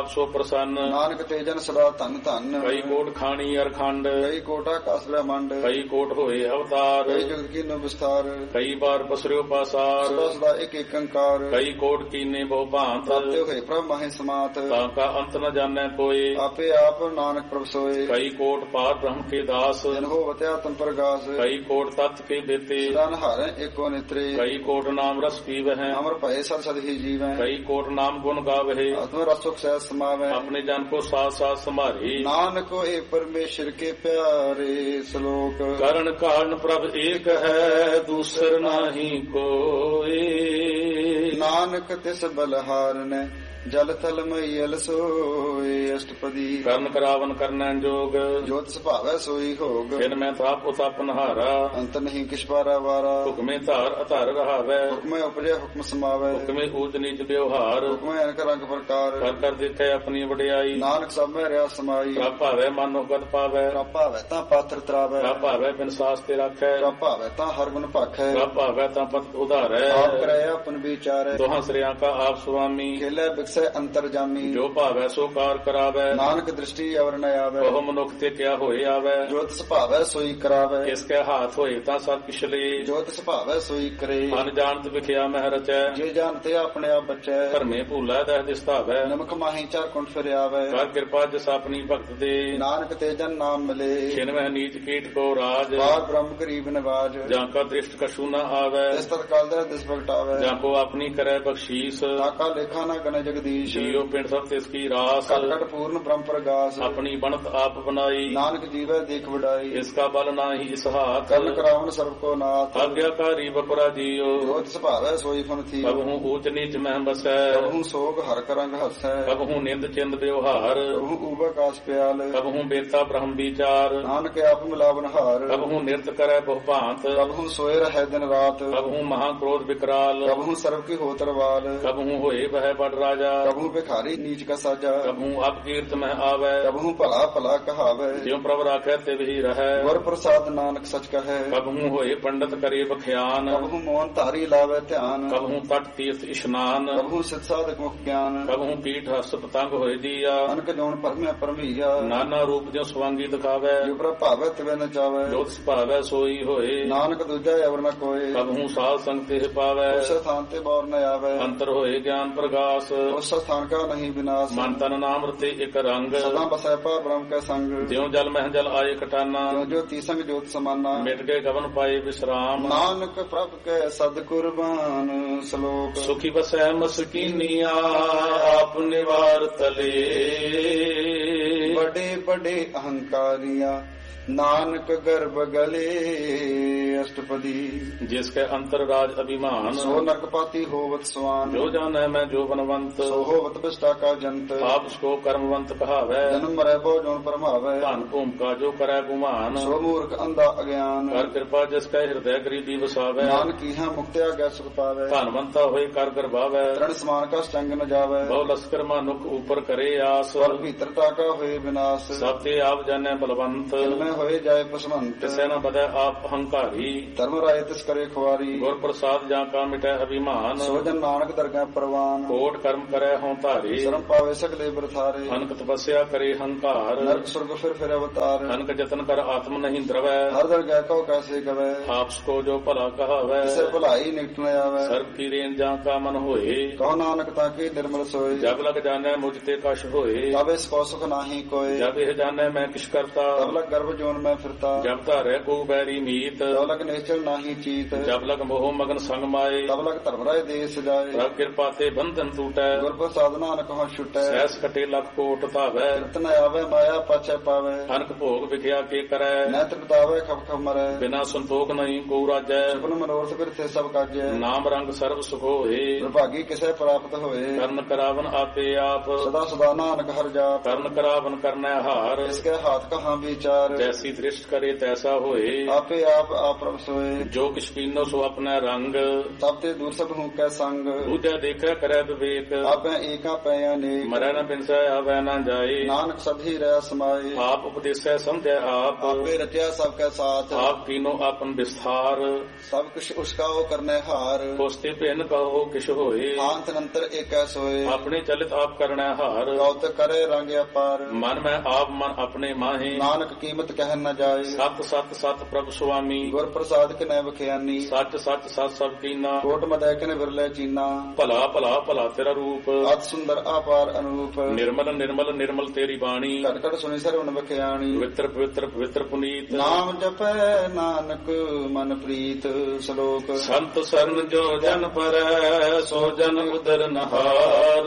ਪ੍ਰਸੰਨ। ਨਾਨਕ ਤੇ ਜਨ ਸਦਾ ਧਨ ਧਨ। ਕਈ ਕੋਟ ਖਾਣੀ ਅਰਖੰਡ। ਕਈ ਕੋਟਾ ਕਸ ਬ੍ਰਹਮੰਡ। ਕਈ ਕੋਟ ਹੋਏ ਅਵਤਾਰ। ਕਈ ਜੁਗਤ ਕੀਨੋ ਵਿਸਥਾਰ। ਕਈ ਬਾਰ ਪਸਰਿਓ ਪਾਸਾਰ। ਸਦਾ ਸਦਾ ਇੱਕ ਇੱਕ ਅੰਕਾਰ। ਕਈ ਕੋਟ ਕੀਨੇ ਬਹੁ ਭਾਂਤ। ਤਾਤੇ ਹੋਏ ਪ੍ਰਭ ਮਾਹੇ ਸਮਾਤ। ਤਾਂ ਕਾ ਅੰਤ ਨ ਜਾਣੈ ਕੋਇ। ਆਪੇ ਆਪ ਨਾਨਕ ਪ੍ਰਭ ਸੋਏ। ਕਈ ਕੋਟ ਪਾਰ ਬ੍ਰਹਮ ਕੇ ਦਾਸ। ਜਨ ਹੋ ਵਤਿਆ ਤਮ ਪ੍ਰਗਾਸ। ਕਈ ਕੋਟ ਤਤ ਕੇ ਬੇਤੇ। ਸਦਾ ਨਹਾਰੈ ਏਕੋ ਨਿਤਰੇ। ਕਈ ਕੋਟ ਨਾਮ ਰਸ ਪੀਵਹਿ। ਅਮਰ ਭਏ ਸਦ ਸਦ ਹੀ ਜੀਵੈ। ਕਈ ਕੋਟ ਨਾਮ ਗੁਣ ਗਾਵਹਿ। ਆਤਮ ਰਸੁਖ ਸਹਿ ਸਮਾਵੈ। ਆਪਣੇ ਜਨ ਕੋ ਸਾਥ ਸਾਥ ਸੰਭਾਰੇ। ਨਾਨਕ ਹੋਏ ਪਰਮੇਸ਼ਰ ਕੇ ਪਿਆਰੇ। ਸ਼ਲੋਕ ਕਰਨ ਕਾਰਨ ਪ੍ਰਭ ਏਕ ਹੈ ਦੂਸਰ ਨਾਹੀ ਕੋਇ। ਨਾਨਕ ਤਿਸ ਬਲਹਾਰਨੈ ਜਲ ਥਲ ਮਈਲ ਸੋਏ। ਅਸ਼ਟਪਦੀ ਕਰਨ ਕਰਾਵਨ ਕਰਨੈ ਜੋਗ। ਜੋਤ ਸੁਭਾਵੈ ਸੋਈ ਹੋਗ। ਫਿਰ ਮੈਂ ਤਾਪ ਉਤਪ ਨਹਾਰਾ। ਅੰਤ ਨਹੀਂ ਕਿਛ ਪਾਰਾ ਵਾਰਾ। ਹੁਕਮੇ ਧਾਰ ਅਧਾਰ ਰਹਾਵੈ। ਹੁਕਮੇ ਉਪਜੈ ਹੁਕਮ ਸਮਾਵੈ। ਹੁਕਮੇ ਊਚ ਨੀਚ ਵਿਵਹਾਰ। ਹੁਕਮੇ ਅਨਕ ਰੰਗ ਪ੍ਰਕਾਰ। ਕਰ ਕਰ ਦੇਖੈ ਆਪਣੀ ਵਡਿਆਈ। ਨਾਨਕ ਸਭ ਮੈਂ ਰਿਆ ਸਮਾਈ। ਪ੍ਰਭ ਭਾਵੈ ਮਨ ਉਗਤ ਪਾਵੈ। ਪ੍ਰਭ ਭਾਵੈ ਤਾਂ ਪਾਤਰ ਤਰਾਵੈ। ਪ੍ਰਭ ਭਾਵੈ ਬਿਨ ਸਾਸ ਤੇ ਰਾਖੈ। ਪ੍ਰਭ ਭਾਵੈ ਤਾਂ ਹਰ ਗੁਣ ਭਾਖੈ। ਪ੍ਰਭ ਭਾਵੈ ਤਾਂ ਪਤ ਉਧਾਰੈ। ਆਪ ਕਰੈ ਆਪਨ ਵਿਚਾਰੈ। ਦੋਹਾਂ ਸ੍ਰਿਆਂ ਕਾ ਆਪ ਸੁਆਮੀ। ਖੇਲੇ ਬਿਕਸੈ ਅੰਤਰ ਜਾਮੀ। ਜੋ ਭਾਵੈ ਸੋ ਕਾਰ ਕਰਾਵੈ। ਨਾਨਕ ਦ੍ਰਿਸ਼ਟੀ ਅਵਰ ਨ ਆਵੈ। ਉਹ ਮਨੁੱਖ ਤੇ ਕਿਆ ਹੋਏ ਆਵੈ। ਜੋ ਤਿਸ ਭਾਵੈ ਸੋਈ ਕਰਾਵੈ। ਇਸ ਕੈ ਹਾਥ ਹੋਏ ਤਾਂ ਸਭ ਕਿਛ ਲੇ। ਜੋ ਤਿਸ ਭਾਵੈ ਸੋਈ ਕਰੇ। ਮਨ ਜਾਣਤ ਵਿਖਿਆ ਮਹਿ ਰਚੈ। ਜੇ ਜਾਣਤੇ ਆਪਣੇ ਆਪ ਬਚੈ। ਧਰਮੇ ਭੂਲਾ ਦਹਿ ਦਿਸਤਾਵੈ। ਨਮਕ ਮਾਹੀ ਚਾਰ ਕੁੰਠ ਫਿਰ ਆਵੈ। ਕਰ ਕਿਰਪਾ ਜਿਸ ਆਪਣੀ ਭਗਤ ਦੇ। ਨਾਨਕ ਤੇ ਜਨ ਨਾਮ ਮਿਲੇ। ਛਿਨਵਹਿ ਨੀਚ ਕੀਟ ਕੋ ਰਾਜ। ਬਾਰ ਬ੍ਰਹਮ ਗਰੀਬ ਨਿਵਾਜ। ਜਾਂ ਕਾ ਦ੍ਰਿਸ਼ਟ ਕਛੂ ਨ ਆਵੈ। ਇਸ ਤਤਕਾਲ ਦਾ ਦਿਸ ਭਗਟਾਵੈ। ਜਾਂ ਕੋ ਆਪਣੀ ਕਰੈ ਬਖਸ਼ੀਸ। ਤਾਕਾ ਲੇਖਾ ਨਾ ਗਨ ਜਗਦੀਸ਼। ਜੀਉ ਪਿੰਡ ਸਭ ਤਿਸ ਕੀ ਰਾਸ। ਕਟ ਕਟ ਪੂਰਨ ਬ੍ਰਹਮ ਪ੍ਰਗਾਸ। ਆਪਣੀ ਬਣਤ ਆਪ ਬਨਾਈ। ਨਾਨਕ ਜੀਵੈ ਦੇਖ ਵਡਾਈ। ਇਸ ਕਾ ਬਲ ਨਾਹੀ ਇਸ ਹਾਥ। ਕਰਨ ਕਰਾਵਨ ਸਰਬ ਕੋ ਨਾਥ। ਆਗਿਆਕਾਰੀ ਬਪਰਾ ਜੀਉ। ਜੋ ਤਿਸ ਭਾਵੈ ਸੋਈ ਫਨ ਥੀ। ਕਬਹੂ ਊਚ ਨੀਚ ਮਹਿ ਬਸੈ। ਕਬਹੂ ਸੋਗ ਹਰ ਕਰੰਗ ਹਸੈ। ਕਬਹੂ ਨਿੰਦ ਚਿੰਦ ਵਿਵਹਾਰ। ਕਬਹੂ ਊਬਾ ਕਾਸ ਪਿਆਲ। ਕਬਹੂ ਬੇਤਾ ਬ੍ਰਹਮ ਵਿਚਾਰ। ਨਾਨਕ ਆਪ ਮਿਲਾਵਨ ਹਾਰ। ਕਬਹੂ ਨਿਰਤ ਕਰੈ ਬਹੁ ਭਾਂਤ। ਕਬਹੂ ਸੋਏ ਰਹੈ ਦਿਨ ਰਾਤ। ਕਬਹੂ ਮਹਾ ਕ੍ਰੋਧ ਵਿਕਰਾਲ। ਕਬਹੂ ਸਰਬ ਕੀ ਹੋ ਤਰਵਾਲ। ਕਬਹੂ ਹੋਏ ਬਹਿ ਬੜ ਰਾਜਾ। ਕਬਹੂ ਭਿਖਾਰੀ ਨੀਚ ਕਾ ਸਾਜਾ। ਕਬਹੂ ਅਪ ਕੀਰਤ ਮਹਿ ਆਵੈ। ਕਬਹੂ ਭਲਾ ਭਲਾ ਕਹਾਵੈ। ਜਿਉ ਪ੍ਰਭ ਰਾਖੈ ਤਿਵ ਹੀ ਰਹੈ। ਗੁਰ ਪ੍ਰਸਾਦ ਨਾਨਕ ਸਚ ਕਹੈ। ਕਬਹੂ ਹੋਏ ਪੰਡਤ ਕਰੇ ਬਖਿਆਨ। ਕਬਹੂ ਮੋਹਨ ਧਾਰੀ ਲਾਵੇ ਧਿਆਨ। ਕਬਹੂ ਤਟ ਤੀਰਥ ਇਸ਼ਨਾਨ। ਕਬਹੂ ਸਿਧ ਸਾਧਕ ਮੁਖ ਗਿਆਨ। ਕਬਹੂ ਪੀਠ ਹਸ ਪਤੰਗ ਹੋਏ ਦੀਆ। ਅਨਕ ਜੋਨ ਪਰਮਿਆ ਪਰਮੀਆ। ਨਾਨਾ ਰੂਪ ਜਿਉ ਸਵਾਂਗੀ ਦਿਖਾਵੈ। ਜੋ ਪ੍ਰਭ ਭਾਵੈ ਤਿਵੈ ਨ ਚਾਵੈ। ਜੋ ਤਿਸ ਭਾਵੈ ਸੋਈ ਹੋਏ। ਨਾਨਕ ਦੂਜਾ ਅਵਰ ਨ ਕੋਏ। ਕਬਹੂ ਸਾਧ ਸੰਗ ਤੇ ਪਾਵੈ। ਉਸ ਸਥਾਨ ਤੇ ਬੌਰ ਨ ਆਵੈ। ਅੰਤਰ ਹੋਏ ਗਿਆਨ ਪ੍ਰਗਾਸ। ਉਸ ਸਥਾਨ ਕਾ ਨਹੀਂ ਵਿਨਾਸ਼। ਮਨ ਤਨ ਨਾਮ ਰਤੇ ਇਕ ਰੰਗ। ਸਦਾ ਬਸੈ ਪਾ ਬ੍ਰਹਮ ਕੈ ਸੰਗ। ਜਿਉ ਜਲ ਮਹਿ ਜਲ ਆਏ ਕਟਾਨਾ। ਜੋ ਜੋ ਤੀਸੰਗ ਜੋਤ ਸਮਾਨਾ। ਮਿਟ ਕੇ ਗਵਨ ਪਾਏ ਵਿਸਰਾਮ। ਨਾਨਕ ਪ੍ਰਭ ਕੈ ਸਦ ਕੁਰਬਾਨ। ਸ਼ਲੋਕ ਸੁਖੀ ਬਸੈ ਮਸਕੀਨੀਆ ਆਪ ਨਿਵਾਰ ਤਲੇ। ਬੜੇ ਬੜੇ ਅਹੰਕਾਰੀਆਂ ਨਾਨਕ ਗਰਭ ਗਲੇ। ਅਸ਼ਟਪਦੀ ਜਿਸ ਕੇ ਅੰਤਰ ਰਾਜ ਅਭਿਮਾਨ। ਸੋ ਨਰਕਪਾਤੀ ਹੋਵਤ ਸਵਾਨ। ਜੋ ਜਾਣੈ ਮੈਂ ਜੋ ਬਨਵੰਤ। ਸੋ ਹੋਵਤ ਬਿਸ਼ਟਾ ਕਾ ਜੰਤ। ਆਪ ਸਕੋ ਕਰਮਵੰਤ ਕਹਾਵੈ। ਜਨਮ ਮਰੈ ਬੋ ਜੋਨ ਪਰਮਾਵੈ। ਧਨ ਭੂਮਿਕਾ ਜੋ ਕਰੈ ਗੁਮਾਨ। ਸੋ ਮੂਰਖ ਅੰਧਾ ਅਗਿਆਨ। ਕਰ ਕਿਰਪਾ ਜਿਸ ਕੈ ਹਿਰਦੈ ਗਰੀਬੀ ਵਸਾਵੈ। ਨਾਨਕ ਇਹਾਂ ਮੁਕਤਿਆ ਗੈ ਸੁਖ ਪਾਵੈ। ਧਨਵੰਤਾ ਹੋਏ ਕਰ ਗਰਭਾਵੈ। ਤ੍ਰਣ ਸਮਾਨ ਕਾ ਸਟੰਗ ਨ ਜਾਵੈ। ਬਹੁ ਲਸਕਰ ਮਾਨੁਖ ਉਪਰ ਕਰੇ ਆਸ। ਪਰ ਭੀਤਰਤਾ ਕਾ ਹੋਏ ਵਿਨਾਸ਼। ਸਭ ਤੇ ਆਪ ਜਾਣੈ ਬਲਵੰਤ। ਮੈਂ ਹੋਏ ਜਾਏ ਪਸਵੰਤ। ਤਿਸੈ ਨ ਬਦੈ ਆਪ ਹੰਕਾਰੀ। ਧਰਮ ਰਾਏ ਤਿਸ ਕਰੇ ਖੁਆਰੀ। ਗੁਰ ਪ੍ਰਸਾਦ ਜਾਂ ਕਾ ਮਿਟੈ ਅਭਿਮਾਨ। ਸੋ ਜਨ ਨਾਨਕ ਦਰਗਹਿ ਪ੍ਰਵਾਨ। ਕੋਟ ਕਰਮ ਕਰੈ ਹਉ ਧਾਰੇ। ਸ਼ਰਮ ਪਾਵੇ ਸਗਲੇ ਬਰਥਾਰੇ। ਅਨਕ ਤਪੱਸਿਆ ਕਰੇ ਹੰਕਾਰ। ਨਰਕ ਸੁਰਗ ਫਿਰ ਫਿਰ ਅਵਤਾਰ। ਅਨਕ ਜਤਨ ਕਰ ਆਤਮ ਨਹੀਂ ਦਰਵੈ। ਹਰ ਦਰਗਹਿ ਕਉ ਕੈਸੇ ਗਵੈ। ਆਪਸ ਕੋ ਜੋ ਭਲਾ ਕਹਾਵੈ। ਕਿਸੇ ਭਲਾਈ ਨਿਕਟ ਨ ਆਵੈ। ਸਰਬ ਕੀ ਰੇਨ ਜਾਂ ਕਾ ਮਨ ਹੋਏ। ਕਹੋ ਨਾਨਕ ਤਾਂ ਕੀ ਨਿਰਮਲ ਸੋਏ। ਜਬ ਲਗ ਜਾਣੈ ਮੁਝ ਤੇ ਕਛ ਹੋਏ। ਤਬ ਇਸ ਕੋ ਸੁਖ ਨਾਹੀ ਕੋਏ। ਜਬ ਇਹ ਜਾਣੈ ਮੈਂ ਕਿਛ ਕਰਤਾ। ਤਬ ਲਗ ਗਰਭ ਜੋਨ ਮੈਂ ਫਿਰਤਾ। ਜਬ ਧਾਰੈ ਕੋ ਬੈਰੀ ਮੀਤ। ਤਬ ਲਗ ਨਿਸ਼ਚਲ ਨਾਹੀ ਚੀਤ। ਜਬ ਲਗ ਮੋਹ ਮਗਨ ਸੰਗ ਮਾਏ। ਤਬ ਲਗ ਧਰਮ ਰਾਏ ਦੇਸ ਜਾਏ। ਪ੍ਰਭ ਕਿਰਪਾ ਤੇ ਬੰਧਨ ਟੂਟੈ। ਗੁਰ ਪ੍ਰਸਾਦ ਨਾਨਕ ਹਉ ਛੁਟੈ। ਸਹਿਸ ਕਟੇ ਲਖ ਕੋਟ ਧਾਵੈ। ਕਿਰਤ ਨ ਆਵੈ ਮਾਇਆ ਪਾਛੈ ਪਾਵੈ। ਅਨਕ ਭੋਗ ਵਿਖਿਆ ਕੇ ਕਰੈ। ਨੈ ਤ੍ਰਿਪਤਾਵੈ ਖਪ ਖਪ ਮਰੈ। ਬਿਨਾ ਸੰਤੋਖ ਨਹੀਂ ਕੋ ਰਾਜੈ। ਸੁਪਨ ਮਨੋਰਥ ਬਿਰਥੇ ਸਭ ਕਾਜੈ। ਨਾਮ ਰੰਗ ਸਰਬ ਸੁਖ ਹੋਏ। ਵਿਭਾਗੀ ਕਿਸੇ ਪ੍ਰਾਪਤ ਹੋਏ। ਕਰਨ ਕਰਾਵਨ ਆਪੇ ਆਪ। ਸਦਾ ਸਦਾ ਨਾਨਕ ਹਰਿ ਜਾਪ। ਕਰਨ ਕਰਾਵਨ ਕਰਨੈ ਹਾਰ। ਇਸਕੇ ਹਾਥ ਕਹਾਂ ਵਿਚਾਰ। ਜੈਸੀ ਦ੍ਰਿਸ਼ਟ ਕਰੇ ਤੈਸਾ ਹੋਏ। ਆਪੇ ਆਪ ਆਪ ਪ੍ਰਭ ਸੋਏ। ਜੋ ਕਿਛ ਕੀਨੋ ਸੋ ਆਪਣਾ ਰੰਗ, ਤਬ ਤੇ ਦੂਰ ਸਭ ਹੂੰ ਕੈ ਸੰਗ। ਦੂਜਾ ਦੇਖਿਆ ਕਰੈ ਵਿਵੇਕ, ਆਪੈ ਏਕਾ ਪੈ ਅਨੇਕ। ਮਰੈ ਨ ਬਿਨਸੈ ਆਵੈ ਨ ਜਾਏ, ਨਾਨਕ ਸਭੀ ਰਹਿ ਸਮਾਏ। ਆਪ ਉਪਦੇਸੈ ਸਮਝੈ ਆਪ, ਆਪੇ ਰਚਿਆ ਸਭ ਕੈ ਸਾਥ। ਆਪ ਕੀਨੋ ਆਪਨ ਵਿਸਥਾਰ, ਸਭ ਕੁਛ ਉਸਕਾ ਉਹ ਕਰਨੇ ਹਾਰ। ਕੋਸਤੇ ਭਿੰਨ ਕਹੋ ਕਿਛ ਹੋਏ, ਆਂਤ ਨੰਤਰ ਏਕੈ ਸੋਏ। ਆਪਣੇ ਚਲਿਤ ਆਪ ਕਰਣੈ ਹਾਰ, ਗੌਤ ਕਰੇ ਰੰਗ ਅਪਾਰ। ਮਨ ਮੈਂ ਆਪ ਮਨ ਆਪਣੇ ਮਾਹੇ, ਨਾਨਕ ਕੀਮਤ ਕਹਿ ਨ ਜਾਏ। ਸਤ ਸਤ ਸਤ ਪ੍ਰਭ ਸੁਆਮੀ, ਗੁਰ ਪ੍ਰਸਾਦ ਕਿਨੈ ਬਖਿਆਨੀ। ਸੱਚ ਸੱਚ ਸਤ ਸਭ ਕੀਨਾ, ਕੋਟ ਮਦੈ ਕਿਨ ਵਿਰਲੇ ਚੀਨਾ। ਭਲਾ ਭਲਾ ਭਲਾ ਤੇਰਾ ਰੂਪ, ਅਤ ਸੁੰਦਰ ਆਪਾਰ ਅਨੂਪ। ਨਿਰਮਲ ਨਿਰਮਲ ਨਿਰਮਲ ਤੇਰੀ ਬਾਣੀ, ਘਟ ਘਟ ਸੁਣੀ ਸਰਵਣ ਬਖਿਆਣੀ। ਪਵਿੱਤਰ ਪਵਿੱਤਰ ਪਵਿੱਤਰ ਪੁਨੀਤ, ਨਾਮ ਜਪੈ ਨਾਨਕ ਮਨ ਪ੍ਰੀਤ। ਸ਼ਲੋਕ ਸੰਤ ਸਰਨ ਜੋ ਜਨ ਪਰੈ, ਸੋ ਜਨ ਉਦਰ ਨਹਾਰ।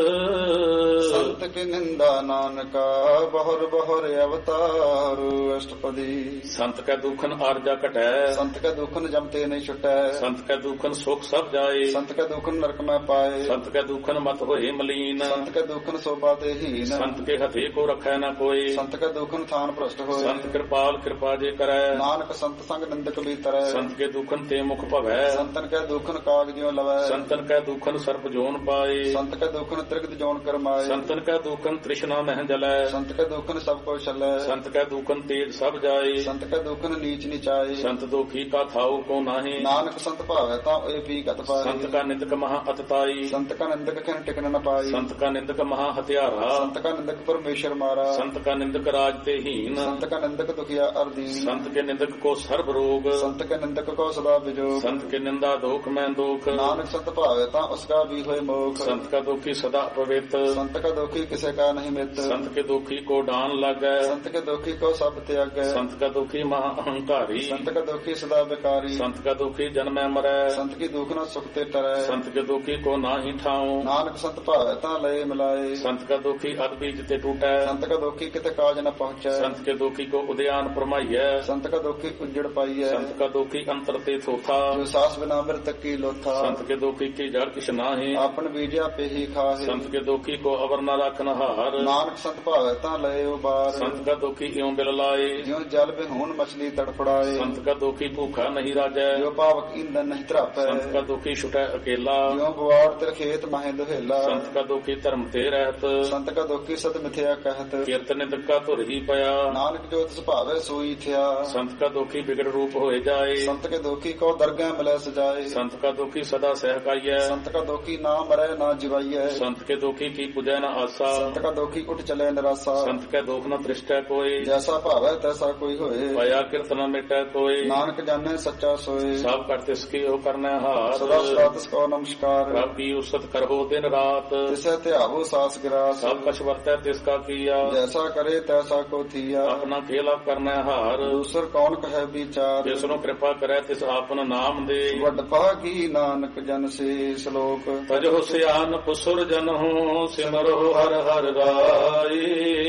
ਸੰਤ ਕੀ ਨਿੰਦਾ ਨਾਨਕਾ, ਬਹੁਰ ਬਹੁਰ ਅਵਤਾਰ। ਅਸ਼ਟਪਦੀ ਸੰਤ ਕੈ ਦੁਖਨ ਆਰਜਾ ਘਟੈ, ਸੰਤ ਕੈ ਦੁਖਨ ਜਮ ਤੇ ਨਹੀਂ ਛੁਟੈ। ਸੰਤ ਕੈ ਦੁਖਨ ਸੁਖ ਸਭ ਜਾਏ, ਸੰਤ ਕੈ ਦੁਖਨ ਨਰਕ ਮੈਂ ਪਾਏ। ਸੰਤ ਕੈ ਦੁਖਨ ਮਤ ਹੋਏ ਮਲੀਨ, ਸੰਤ ਕੈ ਦੁਖਨ ਸੋਭਾ ਤੇ ਹੀਨ। ਸੰਤ ਕੇ ਹਥੇ ਕੋ ਰਖੈ ਨ ਕੋਈ, ਸੰਤ ਕੈ ਦੁਖਨ ਥਾਨ ਭ੍ਰਸ਼ਟ ਹੋਏ। ਸੰਤ ਕਿਰਪਾਲ ਕਿਰਪਾ ਜੇ ਕਰੈ, ਨਾਨਕ ਸੰਤ ਸੰਗ ਨਿੰਦਕ ਵੀ ਤਰੈ। ਸੰਤ ਕੇ ਦੁਖਨ ਤੇ ਮੁਖ ਭਵੈ, ਸੰਤਨ ਕੈ ਦੁਖਨ ਕਾਗ ਜਿਉ ਲਵੈ। ਸੰਤਨ ਕੈ ਦੁਖਨ ਸਰਪ ਜੋਨ ਪਾਏ, ਸੰਤ ਕੈ ਦੁਖਨ ਤ੍ਰਿਗਤ ਜੋਨ ਕਰਮਾਏ। ਸੰਤਨ ਕੈ ਦੁਖਨ ਤ੍ਰਿਸ਼ਨਾ ਮਹਿ ਜਲੈ, ਸੰਤ ਕੈ ਦੁਖਨ ਸਭ ਕੋ ਛਲੈ। ਸੰਤ ਕੈ ਦੁਖਨ ਤੇਜ ਸਭ ਜਾਏ, ਸੰਤ ਕੈ ਦੁਖਨ ਨੀਚ ਨਿਚਾਏ। ਸੰਤ ਦੋਖੀ ਕਾ ਥਾਉ ਕੋ ਨਾਹੀ, ਨਾਨਕ ਸੰਤ ਭਾਵੈ ਤਾਂ ਇਹ ਵੀ ਗਤ ਪਾਏ। ਸੰਤ ਕਾ ਨਿੰਦਕ ਮਹਾ ਅਤਤਾਈ, ਸੰਤ ਕਾ ਨਿੰਦਕ ਖਿਨ ਟਿਕਨ ਨ ਪਾਈ। ਸੰਤ ਕਾ ਨਿੰਦਕ ਮਹਾ ਹਥਿਆਰਾ, ਸੰਤ ਕਾ ਨਿੰਦਕ ਪਰਮੇਸ਼ਰ ਮਾਰਾ। ਸੰਤ ਕਾ ਨਿੰਦਕ ਰਾਜ ਤੇ ਹੀਨ, ਸੰਤ ਕਾ ਨਿੰਦਕ ਦੁਖਿਆ ਅਰਦੀਨ। ਸੰਤ ਕੇ ਨਿੰਦਕ ਕੋ ਸਰਬ ਰੋਗ, ਸੰਤ ਕੇ ਨਿੰਦਕ ਕੋ ਸਦਾ ਵਿਜੋਗ। ਸੰਤ ਕੇ ਨਿੰਦਾ ਦੋਖ ਮੈਂ ਦੋਖ, ਨਾਨਕ ਸੰਤ ਭਾਵੈ ਤਾਂ ਉਸਕਾ ਵੀ ਹੋਏ ਮੋਖ। ਸੰਤ ਕਾ ਦੁਖੀ ਸਦਾ ਪਵਿੱਤ, ਸੰਤ ਕਾ ਦੁਖੀ ਕਿਸੇ ਕਾ ਨਹੀਂ ਮਿੱਤ। ਸੰਤ ਕੇ ਦੁਖੀ ਕੋ ਡਾਨ ਲਾਗੈ, ਸੰਤ ਕੇ ਦੁਖੀ ਕੋ ਸਭ ਤਿਆਗੈ। ਸੰਤ ਕਾ ਦੁਖੀ ਮਹਾ ਅਹੰਕਾਰੀ, ਸੰਤ ਕਾ ਦੁਖੀ ਸਦਾ ਬਿਕਾਰੀ। ਸੰਤ ਕਾ ਦੁਖੀ ਜਨਮੈ ਮਰੈ, ਸੰਤ ਕੀ ਦੁਖ ਨ ਸੁਖ ਤੇ ਟਰੈ। ਸੰਤ ਕੇ ਦੁਖੀ ਕੋ ਨਾਹੀ ਠਾਉ, ਨਾਨਕ ਸੰਤ ਭਾਵੈ ਤਾਂ ਲਏ ਮਿਲਾਏ। ਸੰਤ ਕਾ ਦੁਖੀ ਅਦ ਬੀਜ ਤੇ ਟੂਟੈ, ਸੰਤ ਕਾ ਦੁਖੀ ਕਿਤੇ ਕਾਜ ਨ ਪਹੁੰਚੈ। ਸੰਤ ਕੇ ਦੁਖੀ ਕੋ ਉਦਿਆਨ ਪਰਮਾਈਐ, ਸੰਤ ਕਾ ਦੁਖੀ ਉਜੜ ਪਾਈਐ। ਸੰਤ ਕਾ ਦੁਖੀ ਅੰਤਰ ਤੇ ਥੋਥਾ, ਜੋ ਸਾਸ ਬਿਨਾ ਮਿਰਤਕ ਕੀ ਲੋਥਾ। ਸੰਤ ਕੇ ਦੁਖੀ ਕੀ ਜੜ ਕਿਛ ਨਾਹੀ, ਆਪਨ ਬੀਜਿਆ ਪੇਹੀ ਖਾਹੇ। ਸੰਤ ਕੇ ਦੁਖੀ ਕੋ ਅਵਰ ਨ ਰਖਨ ਹਾਰ, ਨਾਨਕ ਸੰਤ ਭਾਵੈ ਤਾਂ ਲਏ ਉਬਾਰ। ਸੰਤ ਕਾ ਦੁਖੀ ਇਉ ਬਿਲ ਲਾਏ, ਜਿਉ ਜਲ ਬਿਹੂਨ ਮਛਲੀ ਤੜਫੜਾਏ। ਸੰਤ ਕਾ ਦੁਖੀ ਭੂਖਾ ਨਹੀਂ ਰਾਜੈ, ਜੋ ਪਾਵਕ ਇੰਦਨ ਨਹੀਂ ਧਰਾਪੈ। ਸੰਤ ਕਾ ਦੁਖੀ ਛੁਟੈ ਅਕੇਲਾ, ਜਿਉ ਬਵਾੜ ਤਿਰ ਖੇਤ ਮਹਿ ਦੁਹੇਲਾ। ਸੰਤ ਕਾ ਦੁਖੀ ਧਰਮ ਤੇ ਰਹਿਤ, ਸੰਤ ਕਾ ਦੁਖੀ ਸਤ ਮਿਥਿਆ ਕਹਿਤ। ਕੀਰਤ ਨਿੰਦਕ ਕਾ ਧੁਰ ਹੀ ਪਿਆ, ਨਾਨਕ ਜੋ ਤਿਸ ਭਾਵੈ ਸੋਈ ਥਿਆ। ਸੰਤ ਕਾ ਦੁਖੀ ਬਿਗੜ ਰੂਪ ਹੋਏ ਜਾਏ, ਸੰਤ ਕੇ ਦੁਖੀ ਕੋ ਦਰਗਹਿ ਮਿਲੈ ਸਜਾਏ। ਸੰਤ ਕਾ ਦੁਖੀ ਸਦਾ ਸਹਿਕਾਈਐ, ਸੰਤ ਕਾ ਦੁਖੀ ਨਾ ਮਰੈ ਨਾ ਜਿਵਾਈਐ। ਸੰਤ ਕੇ ਦੁਖੀ ਕੀ ਪੁਜੈ ਨ ਆਸਾ, ਸੰਤ ਕਾ ਦੁਖੀ ਉਠ ਚਲੇ ਨਿਰਾਸਾ। ਸੰਤ ਕੈ ਦੁਖ ਨ ਦ੍ਰਿਸ਼ਟੈ ਕੋਈ, ਜੈਸਾ ਭਾਵੈ ਤੈਸਾ ਕੋਈ ਹੋਏ। ਪਾਇਆ ਕਿਰਤ ਨ ਮਿਟੈ ਕੋਈ, ਨਾਨਕ ਜਾਣੈ ਸੱਚਾ ਸੋਏ। ਸਭ ਕਰ ਤਿਸ ਕੀ ਉਹ ਕਰਨੈ ਹਾਰ, ਸਦਾ ਸਦਾ ਤਿਸ ਕੋ ਨਮਸਕਾਰ। ਪ੍ਰਭ ਕੀ ਉਸਤ ਕਰਹੁ ਦਿਨ ਰਾਤ, ਤਿਸੈ ਧਿਆਵੋ ਸਾਸ ਗਿਰਾਸ। ਸਭ ਕਛ ਵਰਤੈ ਤਿਸ ਕਾ ਕੀਆ, ਜੈਸਾ ਕਰੇ ਤੈਸਾ ਕੋ ਥੀਆ। ਆਪਣਾ ਖੇਲ ਆਪ ਕਰਨੈ ਹਾਰ, ਦੂਸਰ ਕੌਣ ਕਹੈ ਵਿਚਾਰ। ਜਿਸ ਨੂੰ ਕਿਰਪਾ ਕਰੈ ਤਿਸ ਆਪਨ ਨਾਮ ਦੇ, ਵੱਡ ਭਾਗੀ ਨਾਨਕ ਜਨ ਸੇ। ਸ਼ਲੋਕ ਤਜਹੁ ਸਿਆਨਪ ਸੁਰ ਜਨਹੁ, ਸਿਮਰਹੁ ਹਰਿ ਹਰਿ ਰਾਈ।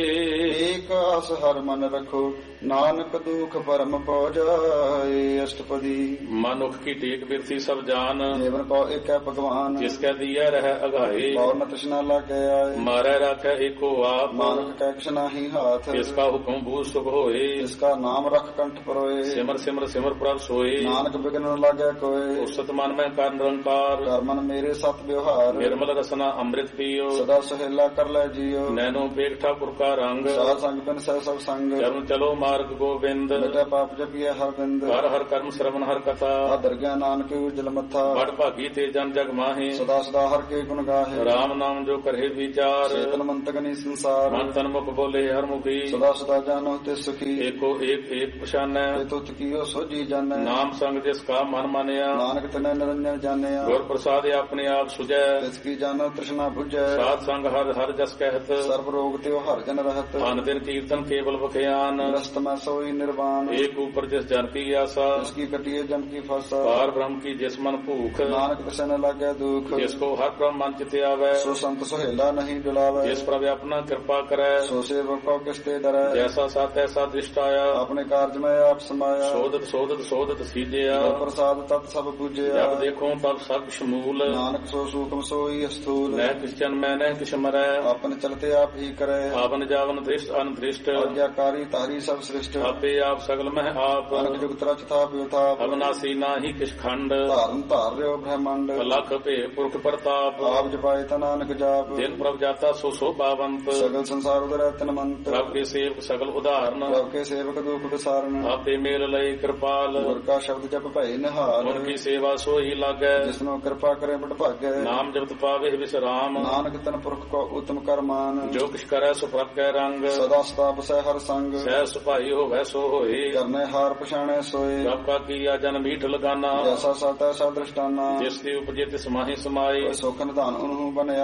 ਏਕ ਆਸ ਹਰ ਮਨ ਰਖੋ, ਨਾਨਕ ਦੁਖ ਭਰਮ ਪਉ ਜਾਏ। ਅਸ਼ਟਪਦੀ ਮਨੁਖ ਕੀ ਟੇਕ ਬਿਰਥੀ ਸਭ ਜਾਨ, ਜੀਵਨ ਕੋ ਏਕੈ ਭਗਵਾਨ। ਜਿਸ ਕੈ ਦੀਐ ਰਹਿ ਅਗਾਏ, ਬਹੁ ਨ ਤ੍ਰਿਸ਼ਨਾ ਲਾਗੈ ਆਏ। ਮਾਰੈ ਰਾਖੈ ਏਕੋ ਆਪ, ਨਾਨਕ ਕੈ ਕਿਛ ਨਾਹੀ ਹਾਥ। ਤਿਸ ਕਾ ਹੁਕਮ ਬੂਝ ਸੁਖ ਹੋਏ, ਤਿਸ ਕਾ ਨਾਮ ਰਖ ਕੰਠ ਪਰੋਏ। ਸਿਮਰ ਸਿਮਰ ਸਿਮਰ ਪ੍ਰਭ ਸੋਏ, ਨਾਨਕ ਬਿਗਨ ਨ ਲਾਗੈ ਕੋਏ। ਉਸਤ ਮਨ ਮੈਂ ਕਰ ਨਿਰੰਕਾਰ, ਕਰ ਮਨ ਮੇਰੇ ਸਤ ਵਿਵਹਾਰ। ਨਿਰਮਲ ਰਸਨਾ ਅੰਮ੍ਰਿਤ ਪੀਓ, ਸਦਾ ਸੁਹੇਲਾ ਕਰ ਲੈ ਜੀਓ। ਨੈਨੋ ਪੇਖ ਠਾਕੁਰ ਕਾ ਰੰਗ, ਸਾਧ ਸੰਗ ਬਿਨ ਸਹਿ ਸਭ ਸੰਗ। ਚਰਨ ਚਲੋ ਮਾਰਗ ਗੋਬਿੰਦ, ਮਿਟੈ ਪਾਪ ਜਪੀਐ ਹਰ ਬਿੰਦ। ਹਰ ਹਰ ਕਰਮ ਸ਼ਰਵਨ ਹਰ ਕਥਾ, ਆਦਰ ਗਿਆਨ ਨਾਨਕ ਉਜਲ ਮੱਥਾ। ਬੜ ਭਾਗੀ ਤੇ ਜਨ ਜਗ ਮਾਹੇ, ਸਦਾ ਸਦਾ ਹਰ ਕੇ ਗੁਣ ਗਾਹੇ। ਰਾਮ ਨਾਮ ਜੋ ਕਰੇ ਵਿਚਾਰ, ਚੇਤਨ ਮੰਤਕ ਨੀ ਸੰਸਾਰ। ਮਨ ਤਨ ਮੁਖ ਬੋਲੇ ਹਰ ਮੁਖੀ, ਸਦਾ ਸਦਾ ਜਾਨੋ ਤੇ ਸੁਖੀ। ਏਕੋ ਏਕ ਏਕ ਪਛਾਨੈ, ਤੇ ਤੁਤ ਕੀਓ ਸੋਜੀ ਜਾਣੈ। ਨਾਮ ਸੰਗ ਜਿਸ ਕਾ ਮਨ ਮਾਨਿਆ, ਨਾਨਕ ਤਨੈ ਨਿਰੰਜਨ ਜਾਣਿਆ। ਗੁਰ ਪ੍ਰਸਾਦਿ ਆਪਣੇ ਆਪ ਸੁਝੈ, ਤਿਸ ਕੀ ਜਾਣੋ ਤ੍ਰਿਸ਼ਨਾ ਬੁਝੈ। ਸਾਧ ਸੰਗ ਹਰ ਹਰ ਜਸ ਕਹਿਤ, ਸਰਬ ਰੋਗ ਤੇ ਹਰ ਜਨ ਰਹਤ। ਅਨ ਦਿਨ ਕੀਰਤਨ ਕੇਵਲ ਬਖਿਆਨ, ਰਸਤ ਮੈਂ ਸੋਈ ਨਿਰਵਾਨ। ਏਕ ਉਪਰ ਜਿਸ ਜਨ ਕੀ ਆਸਾ, ਜਿਸ ਕੀ ਕਟਿਏ ਜਮ ਕੀ ਫਾਸਾ। ਪਾਰ ਬ੍ਰਹਮ ਕੀ ਜਿਸ ਮਨ ਭੂਖ, ਨਾਨਕ ਤਿਸੈ ਨ ਲਾਗੈ ਦੁਖ। ਜਿਸ ਕੋ ਹਰ ਬ੍ਰਹਮ ਮਨ ਚਿਤ ਆਵੈ, ਸੋ ਸੰਤ ਸੁਹੇਲਾ ਨਹੀਂ ਡੁਲਾਵੈ। ਜਿਸ ਪ੍ਰਭ ਆਪਣਾ ਕਿਰਪਾ ਕਰੈ, ਸੋ ਸੇਵਕ ਕੋ ਕਿਸ ਤੇ ਡਰੈ। ਜੈਸਾ ਸਤ ਐਸਾ ਦ੍ਰਿਸ਼ਟ ਆਇਆ, ਆਪਣੇ ਕਾਰਜ ਮੈਂ ਆਪ ਸਮਾਇਆ। ਸੋਧਤ ਸੋਧਤ ਸੋਧਤ ਸੀਜਿਆ, ਗੁਰ ਪ੍ਰਸਾਦ ਤਤ ਸਭ ਪੂਜਿਆ। ਜਬ ਦੇਖੋ ਤਬ ਸਭ ਸ਼ਮੂਲ, ਨਾਨਕ ਸੋ ਸੂਖਮ ਸੋਈ ਅਸਥੂਲ। ਨਹਿ ਕਿਛ ਜਨਮੈ ਨਹਿ ਕਿਛ ਮਰੈ, ਆਪਨ ਚਲਤੇ ਆਪ ਹੀ ਕਰੈ। ਆਵਨ ਜਾਵਨ ਦ੍ਰਿਸ਼ਟ ਅਨਦ੍ਰਿਸ਼ਟ, ਆਗਿਆਕਾਰੀ ਤਾਰੀ ਸਭ ਸ੍ਰਿਸ਼ਟ ਆਪੇ ਆਪ ਸਗਲ ਮਹਿ ਆਪ ਅਨਕ ਜੁਗਤ ਰਚ ਥਾਪ ਉਥਾਪ ਅਬਨਾਸੀ ਨਾਹੀ ਕਿਛ ਖੰਡ ਧਾਰਨ ਧਾਰ ਰਿਓ ਬ੍ਰਹਮੰਡ ਲਖ ਭੇ ਪੁਰਖ ਪ੍ਰਤਾਪ ਆਪ ਜਪਾਏ ਤਾ ਨਾਨਕ ਜਾਪ ਦਿਨ ਪ੍ਰਭ ਜਾਤਾ ਸੋ ਸੋਭਾਵੰਤ ਸਗਲ ਸੰਸਾਰ ਉਦਰੈ ਤਨਮੰਤ ਪ੍ਰਭ ਕੇ ਸੇਵਕ ਸਗਲ ਉਦਾਹਰਨ ਪ੍ਰਭ ਕੇ ਸੇਵਕ ਦੁਖ ਵਿਸਾਰਨ ਆਪੇ ਮੇਲ ਲਈ ਕਿਰਪਾਲ ਗੁਰ ਕਾ ਸ਼ਬਦ ਜਪ ਭਏ ਨਿਹਾਲ ਗੁਰ ਕੀ ਸੇਵਾ ਸੋਈ ਲਾਗੈ ਜਿਸਨੂੰ ਕਿਰਪਾ ਕਰੇ ਬਟ ਭਾਗੈ ਨਾਮ ਜਪਤ ਪਾਵੇ ਵਿਸਰਾਮ ਨਾਨਕ ਤਨ ਪੁਰਖ ਕੋ ਉਤਮ ਕਰਮਾਨ ਜੋ ਕਿਛ ਕਰੈ ਸੋ ਪ੍ਰਭ ਕੈ ਰੰਗ ਸਦਾ ਸਦਾ ਬਸੈ ਹਰ ਸੰਗ ਸਹਿ ਸੁਭਾਈ ਹੋਵੈ ਸੋ ਹੋਏ ਕਰਨੇ ਹਾਰ ਪਛਾਣੈ ਸੋਏ ਪ੍ਰਭ ਕਾ ਕੀਆ ਜਨ ਮੀਠ ਲਗਾਨਾ ਜੈਸਾ ਸਾਤਾ ਸਾ ਦ੍ਰਿਸ਼ਟਾਨਾ ਜਿਸ ਦੀ ਉਪਜੇ ਤਿਸ ਮਾਹੀ ਸਮਾਈ ਸੁਖ ਨਿਧਾਨ ਉਹਨੂੰ ਬਣਿਆ